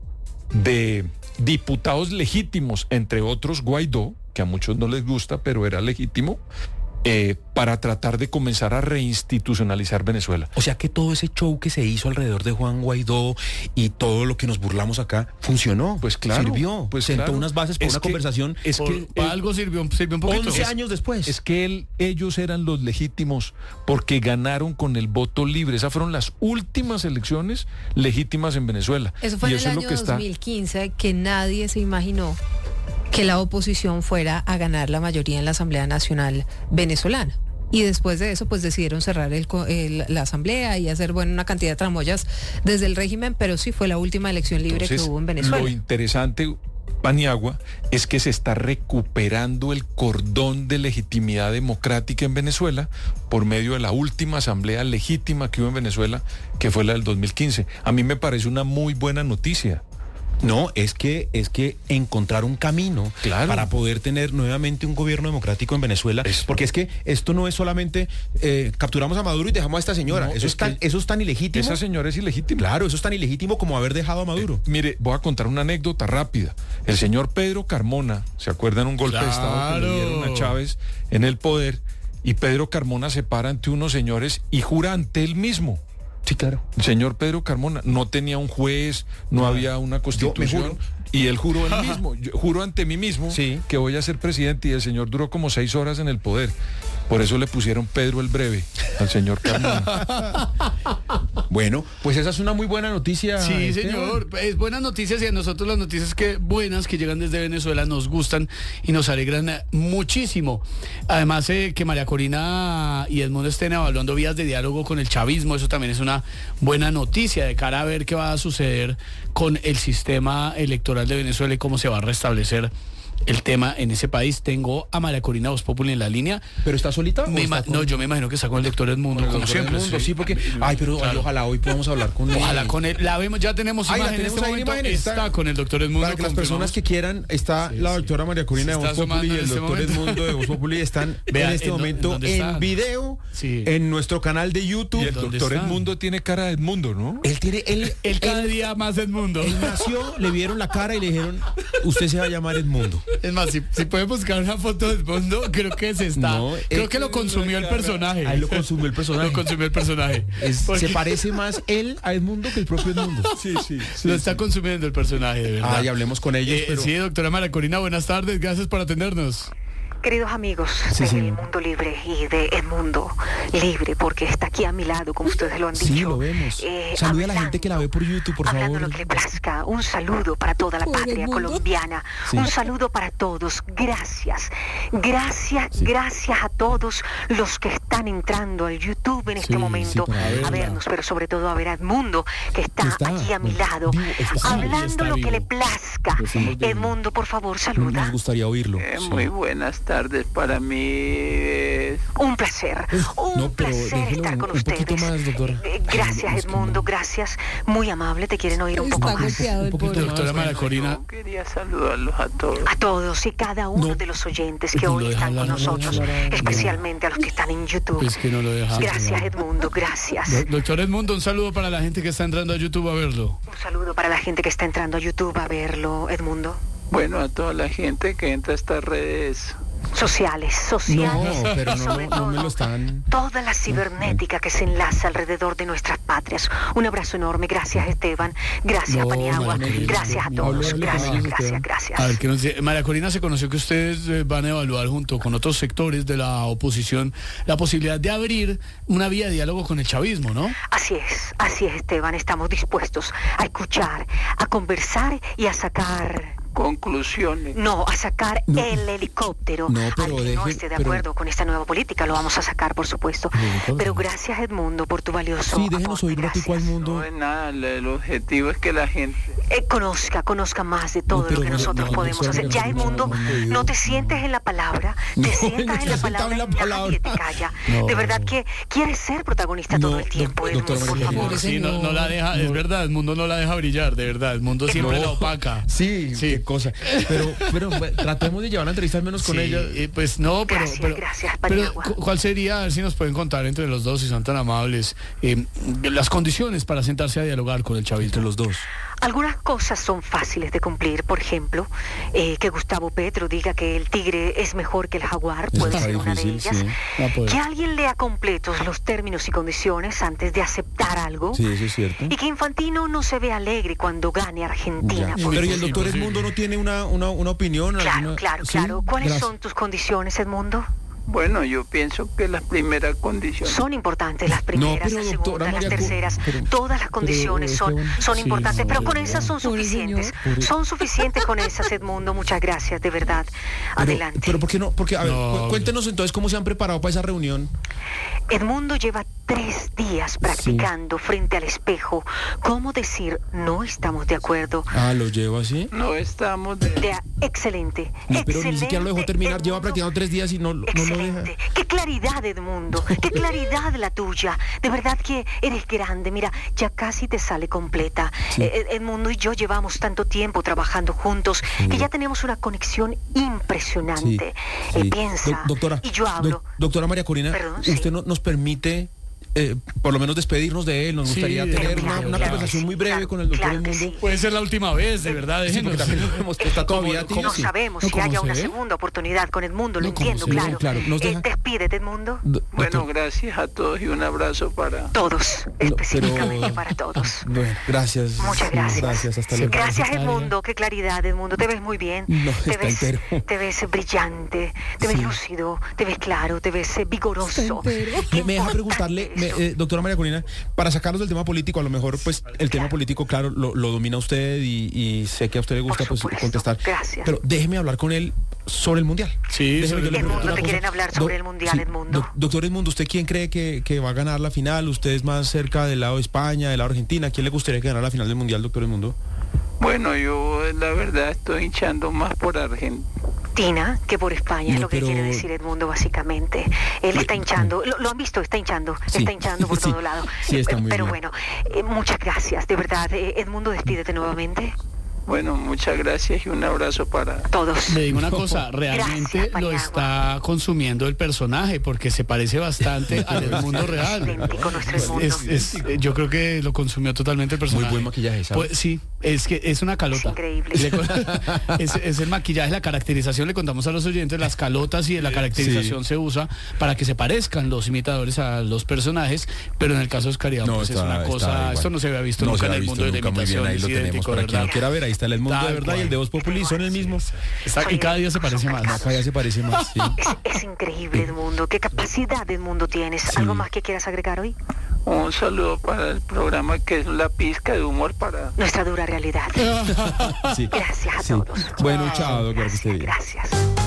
de diputados legítimos, entre otros Guaidó, que a muchos no les gusta, pero era legítimo, eh, para tratar de comenzar a reinstitucionalizar Venezuela. O sea que todo ese show que se hizo alrededor de Juan Guaidó y todo lo que nos burlamos acá funcionó. Pues claro. Sirvió. Pues sentó claro. unas bases para Es una que- conversación. es Por- que para el- algo sirvió, sirvió un poquito. once Es- años después. Es que él, ellos eran los legítimos porque ganaron con el voto libre. Esas fueron las últimas elecciones legítimas en Venezuela. Eso fue y en eso el es año lo que está. dos mil quince, que nadie se imaginó que la oposición fuera a ganar la mayoría en la Asamblea Nacional venezolana. Y después de eso, pues decidieron cerrar el co- el- la asamblea y hacer, bueno, una cantidad de tramoyas desde el régimen, pero sí fue la última elección libre Entonces, que hubo en lo Venezuela. interesante, Paniagua, es que se está recuperando el cordón de legitimidad democrática en Venezuela por medio de la última asamblea legítima que hubo en Venezuela, que fue la del dos mil quince. A mí me parece una muy buena noticia. No, es que es que encontrar un camino Claro. para poder tener nuevamente un gobierno democrático en Venezuela, Es- porque es que esto no es solamente eh, capturamos a Maduro y dejamos a esta señora. No, eso, es es tan, que eso es tan ilegítimo. Esa señora es ilegítima. Claro, eso es tan ilegítimo como haber dejado a Maduro. Eh, mire, voy a contar una anécdota rápida. El señor Pedro Carmona, ¿se acuerdan un golpe de Estado que le dieron a Claro. Chávez en el poder? Y Pedro Carmona se para ante unos señores y jura ante él mismo. Sí, claro. El señor Pedro Carmona no tenía un juez, no había una constitución. juro. Y él juró él mismo, yo juro ante mí mismo Sí. que voy a ser presidente, y el señor duró como seis horas en el poder. Por eso le pusieron Pedro el Breve al señor Carmona. Bueno, pues esa es una muy buena noticia. Sí, Esteban. señor, es buenas noticias y a nosotros las noticias que buenas que llegan desde Venezuela nos gustan y nos alegran eh, muchísimo. Además eh, que María Corina y Edmundo estén evaluando vías de diálogo con el chavismo, eso también es una buena noticia de cara a ver qué va a suceder con el sistema electoral de Venezuela y cómo se va a restablecer el tema en ese país. Tengo a María Corina Voz Populi en la línea. ¿Pero está solita? Me está ima- con... No, yo me imagino que está con el doctor Edmundo, como siempre. Mundo, sí, porque... Ay, pero Claro. ojalá hoy podamos hablar con él. Ojalá con él. La vemos, ya tenemos Ay, la imagen en tenemos este ahí, momento. imágenes, Está, está- con el doctor Edmundo. Para que las personas confirmamos. que quieran, está la doctora María Corina Se de está Voz Populi y asomando el en este doctor momento. Edmundo de Voz Populi están Vea, en este ¿en dó- momento dónde en están? video Sí. en nuestro canal de YouTube. Y el ¿Dónde doctor están? Edmundo tiene cara de Edmundo, ¿no? Él tiene, él, Él cada día más Edmundo. él nació, le vieron la cara y le dijeron, usted se va a llamar Edmundo. Es más, si, si puede buscar una foto de Edmundo, creo que se está. No, creo él- que lo consumió el personaje. Ahí lo consumió el personaje. Lo consumió el personaje. Es- Porque se parece más él a Edmundo que el propio Edmundo. Sí, sí. lo está consumiendo el personaje, de verdad. Ah, y hablemos con ellos, Eh, pero... Sí, doctora María Corina, buenas tardes. Gracias por atendernos. Queridos amigos Sí, de sí. El Mundo Libre y de Edmundo Libre, porque está aquí a mi lado, como ustedes lo han dicho. Sí, lo vemos. Eh, Saluda a la gente que la ve por YouTube, por hablando favor. lo que le plazca. Un saludo para toda la Pobre patria Edmundo. colombiana. Sí. Un saludo para todos. Gracias. Gracias, gracias a todos los que están entrando al YouTube en este Sí, momento sí, para a verla. vernos, pero sobre todo a ver a Edmundo, que está, Está, aquí a mi bueno, lado, vivo, está- sí, hablando está lo que vivo. le plazca. Estamos de- Edmundo, por favor, saluda. Nos gustaría oírlo. Eh, sí. Muy buenas tardes para mí. es- Un placer, un no, pero placer déjelo estar con un ustedes. poquito más, doctora. Eh, Gracias, Es que Edmundo, no. gracias. Muy amable, te quieren oír un poco Está más. golpeado el Un poquito pobre. Doctora María Corina. Yo quería saludarlos a todos. A todos y cada uno No. de los oyentes que No hoy lo deja están con hablar, no lo nosotros, deja hablar. especialmente a los que están en YouTube. Es que no lo deja. Gracias, Edmundo, gracias. Do- Doctor Edmundo, un saludo para la gente que está entrando a YouTube a verlo. Un saludo para la gente que está entrando a YouTube a verlo, Edmundo. Bueno, a toda la gente que entra a estas redes. Sociales, sociales. No, pero no, sobre no, no me todo, lo están... toda la cibernética que se enlaza alrededor de nuestras patrias. Un abrazo enorme. Gracias, Esteban. Gracias, No, Paniagua. María Corina, Gracias a no, todos. hable, hable con Gracias, ellos, gracias, Esteban. gracias. A ver, ¿qué nos dice? María Corina, se conoció que ustedes eh, van a evaluar junto con otros sectores de la oposición la posibilidad de abrir una vía de diálogo con el chavismo, ¿no? Así es, así es, Esteban. Estamos dispuestos a escuchar, a conversar y a sacar... Conclusiones. No, a sacar No. el helicóptero. No, pero Al que no deje- esté de pero- acuerdo con esta nueva política, lo vamos a sacar, por supuesto. El helicóptero. Pero gracias, Edmundo, por tu valioso Sí, déjenos aporte. oír un ratico al Gracias. mundo. No es nada, el el objetivo es que la gente... Eh, conozca, conozca más de todo No, pero lo que no, nosotros no, podemos no, hacer. no, Ya, no, Edmundo, no, no, no, no te sientes en la palabra, te No, sientas no en estoy la sentado palabra en la y nadie palabra. te calla. No. De verdad que quieres ser protagonista No, todo el tiempo, doc- Edmundo, doctora por María favor. Corina. Sí, no, no la deja, es verdad, el mundo no la deja brillar, de verdad, el mundo siempre No. la opaca. Sí, Sí. qué cosa. Pero, pero bueno, tratemos de llevar la entrevista al menos con Sí, ella. eh, pues no, pero, Gracias, pero, gracias, pero Paniagua. cu- ¿cuál sería, a ver si nos pueden contar entre los dos, si son tan amables, eh, las condiciones para sentarse a dialogar con el chavismo? Entre los dos. Algunas cosas son fáciles de cumplir, por ejemplo, eh, que Gustavo Petro diga que el tigre es mejor que el jaguar, Eso puede está ser una de difícil, ellas. sí. Ah, pues. Que alguien lea completos los términos y condiciones antes de aceptar algo. Sí, eso es cierto. Y que Infantino no se ve alegre cuando gane Argentina. Ya. por Pero ¿y el ejemplo. doctor Edmundo no tiene una, una, una opinión? Claro, alguna- claro, ¿Sí? claro. ¿Cuáles Gracias. son tus condiciones, Edmundo? Bueno, yo pienso que las primeras condiciones... Son importantes las primeras, pero, las doctora segundas, las María Co- terceras. pero- Todas las condiciones pero, son, Esteban, son sí, importantes, no, pero con de esas son Pobre suficientes. Pobre- Son suficientes con esas, Edmundo. Muchas gracias, de verdad. Pero, Adelante. pero ¿por qué no? Porque, a ver, No, cu- cuéntenos entonces cómo se han preparado para esa reunión. Edmundo lleva tres días practicando frente al espejo cómo decir no estamos de acuerdo. Ah, ¿lo llevo así? No estamos de... De- excelente. No, pero ni siquiera lo dejó excelente, terminar. Lleva Edmundo. practicando tres días y no, no lo deja. Excelente. Qué claridad, Edmundo. Qué claridad la tuya. De verdad que eres grande. Mira, ya casi te sale completa. Sí. Eh, Edmundo y yo llevamos tanto tiempo trabajando juntos que ya tenemos una conexión impresionante. Sí, Él sí. piensa Doc- doctora, y yo hablo. doc- doctora María Corina, Perdón, usted sí. no, nos permite eh, por lo menos despedirnos de él. Nos Sí, gustaría pero tener claro, una, una claro conversación que muy sí, breve claro, con el doctor claro que Edmundo. sí. Puede ser la última vez, de verdad, Sí, porque déjenos. también lo vemos que está todavía ¿Cómo- No tímido. sabemos No, si ¿cómo haya se una ve? segunda oportunidad con Edmundo, lo No, ¿cómo entiendo, se ve? claro. Claro, nos Eh, deja- despídete, Edmundo. Do- Bueno, doctor, gracias a todos y un abrazo para... Todos, No, específicamente pero- para todos. bueno, gracias. Muchas gracias. Gracias, hasta Sí, luego. Gracias, Está Edmundo. Qué claridad, Edmundo. Te ves muy bien. No, te, está ves, entero. te ves brillante, te ves Sí. lúcido, te ves claro, te ves eh, vigoroso. Está entero. Qué ¿Me, me deja importante preguntarle, es me- eh, doctora María Corina, para sacarlos del tema político, a lo mejor, pues, el tema político, claro, lo, lo domina usted y, y sé que a usted le gusta, pues, contestar. Gracias. Pero déjeme hablar con él sobre el Mundial. Sí, Déjeme, yo le pregunto Edmundo, una te cosa. quieren hablar sobre Do- el Mundial, sí, Edmundo. doc- doctor Edmundo, ¿usted quién cree que, que va a ganar la final? ¿Usted es más cerca del lado de España, del lado de Argentina? ¿Quién le gustaría que ganara la final del Mundial, doctor Edmundo? Bueno, yo la verdad estoy hinchando más por Argentina. Tina, que por España es No, lo que pero- quiere decir Edmundo básicamente. Él está hinchando, lo, lo han visto, está hinchando, Sí. está hinchando por Sí. todo lado. Sí, está muy Pero bien. bueno, eh, muchas gracias, de verdad. Eh, Edmundo, despídete nuevamente. Bueno, muchas gracias y un abrazo para todos. Le digo una cosa, realmente lo está consumiendo el personaje porque se parece bastante al Edmundo real. Es- es- es- yo creo que lo consumió totalmente el personaje. Muy buen maquillaje, ¿sabes? Pues, sí, es que es una calota. increíble. Le con- es, es el maquillaje, la caracterización, le contamos a los oyentes, las calotas y la caracterización se usa para que se parezcan los imitadores a los personajes, pero en el caso de Oscar Iván, No, pues está- es una está cosa, igual. esto no se había visto No nunca se en había el visto mundo de la nunca, muy bien, imitación. ahí es lo tenemos idéntico, para de quien lo verdad. quiera ver, ahí está el Edmundo de Tal verdad y el de Voz Populi son el mismo. Está- y cada día se parece más. Cada día se parece más, sí. Es, es increíble, Edmundo. ¿Qué capacidad, Edmundo, tienes? ¿Algo más que quieras agregar hoy? un saludo para el programa que es la pizca de humor para Nuestra dura realidad. Sí. Gracias a Sí. todos. Bueno, chao, doctor, que esté bien. Gracias.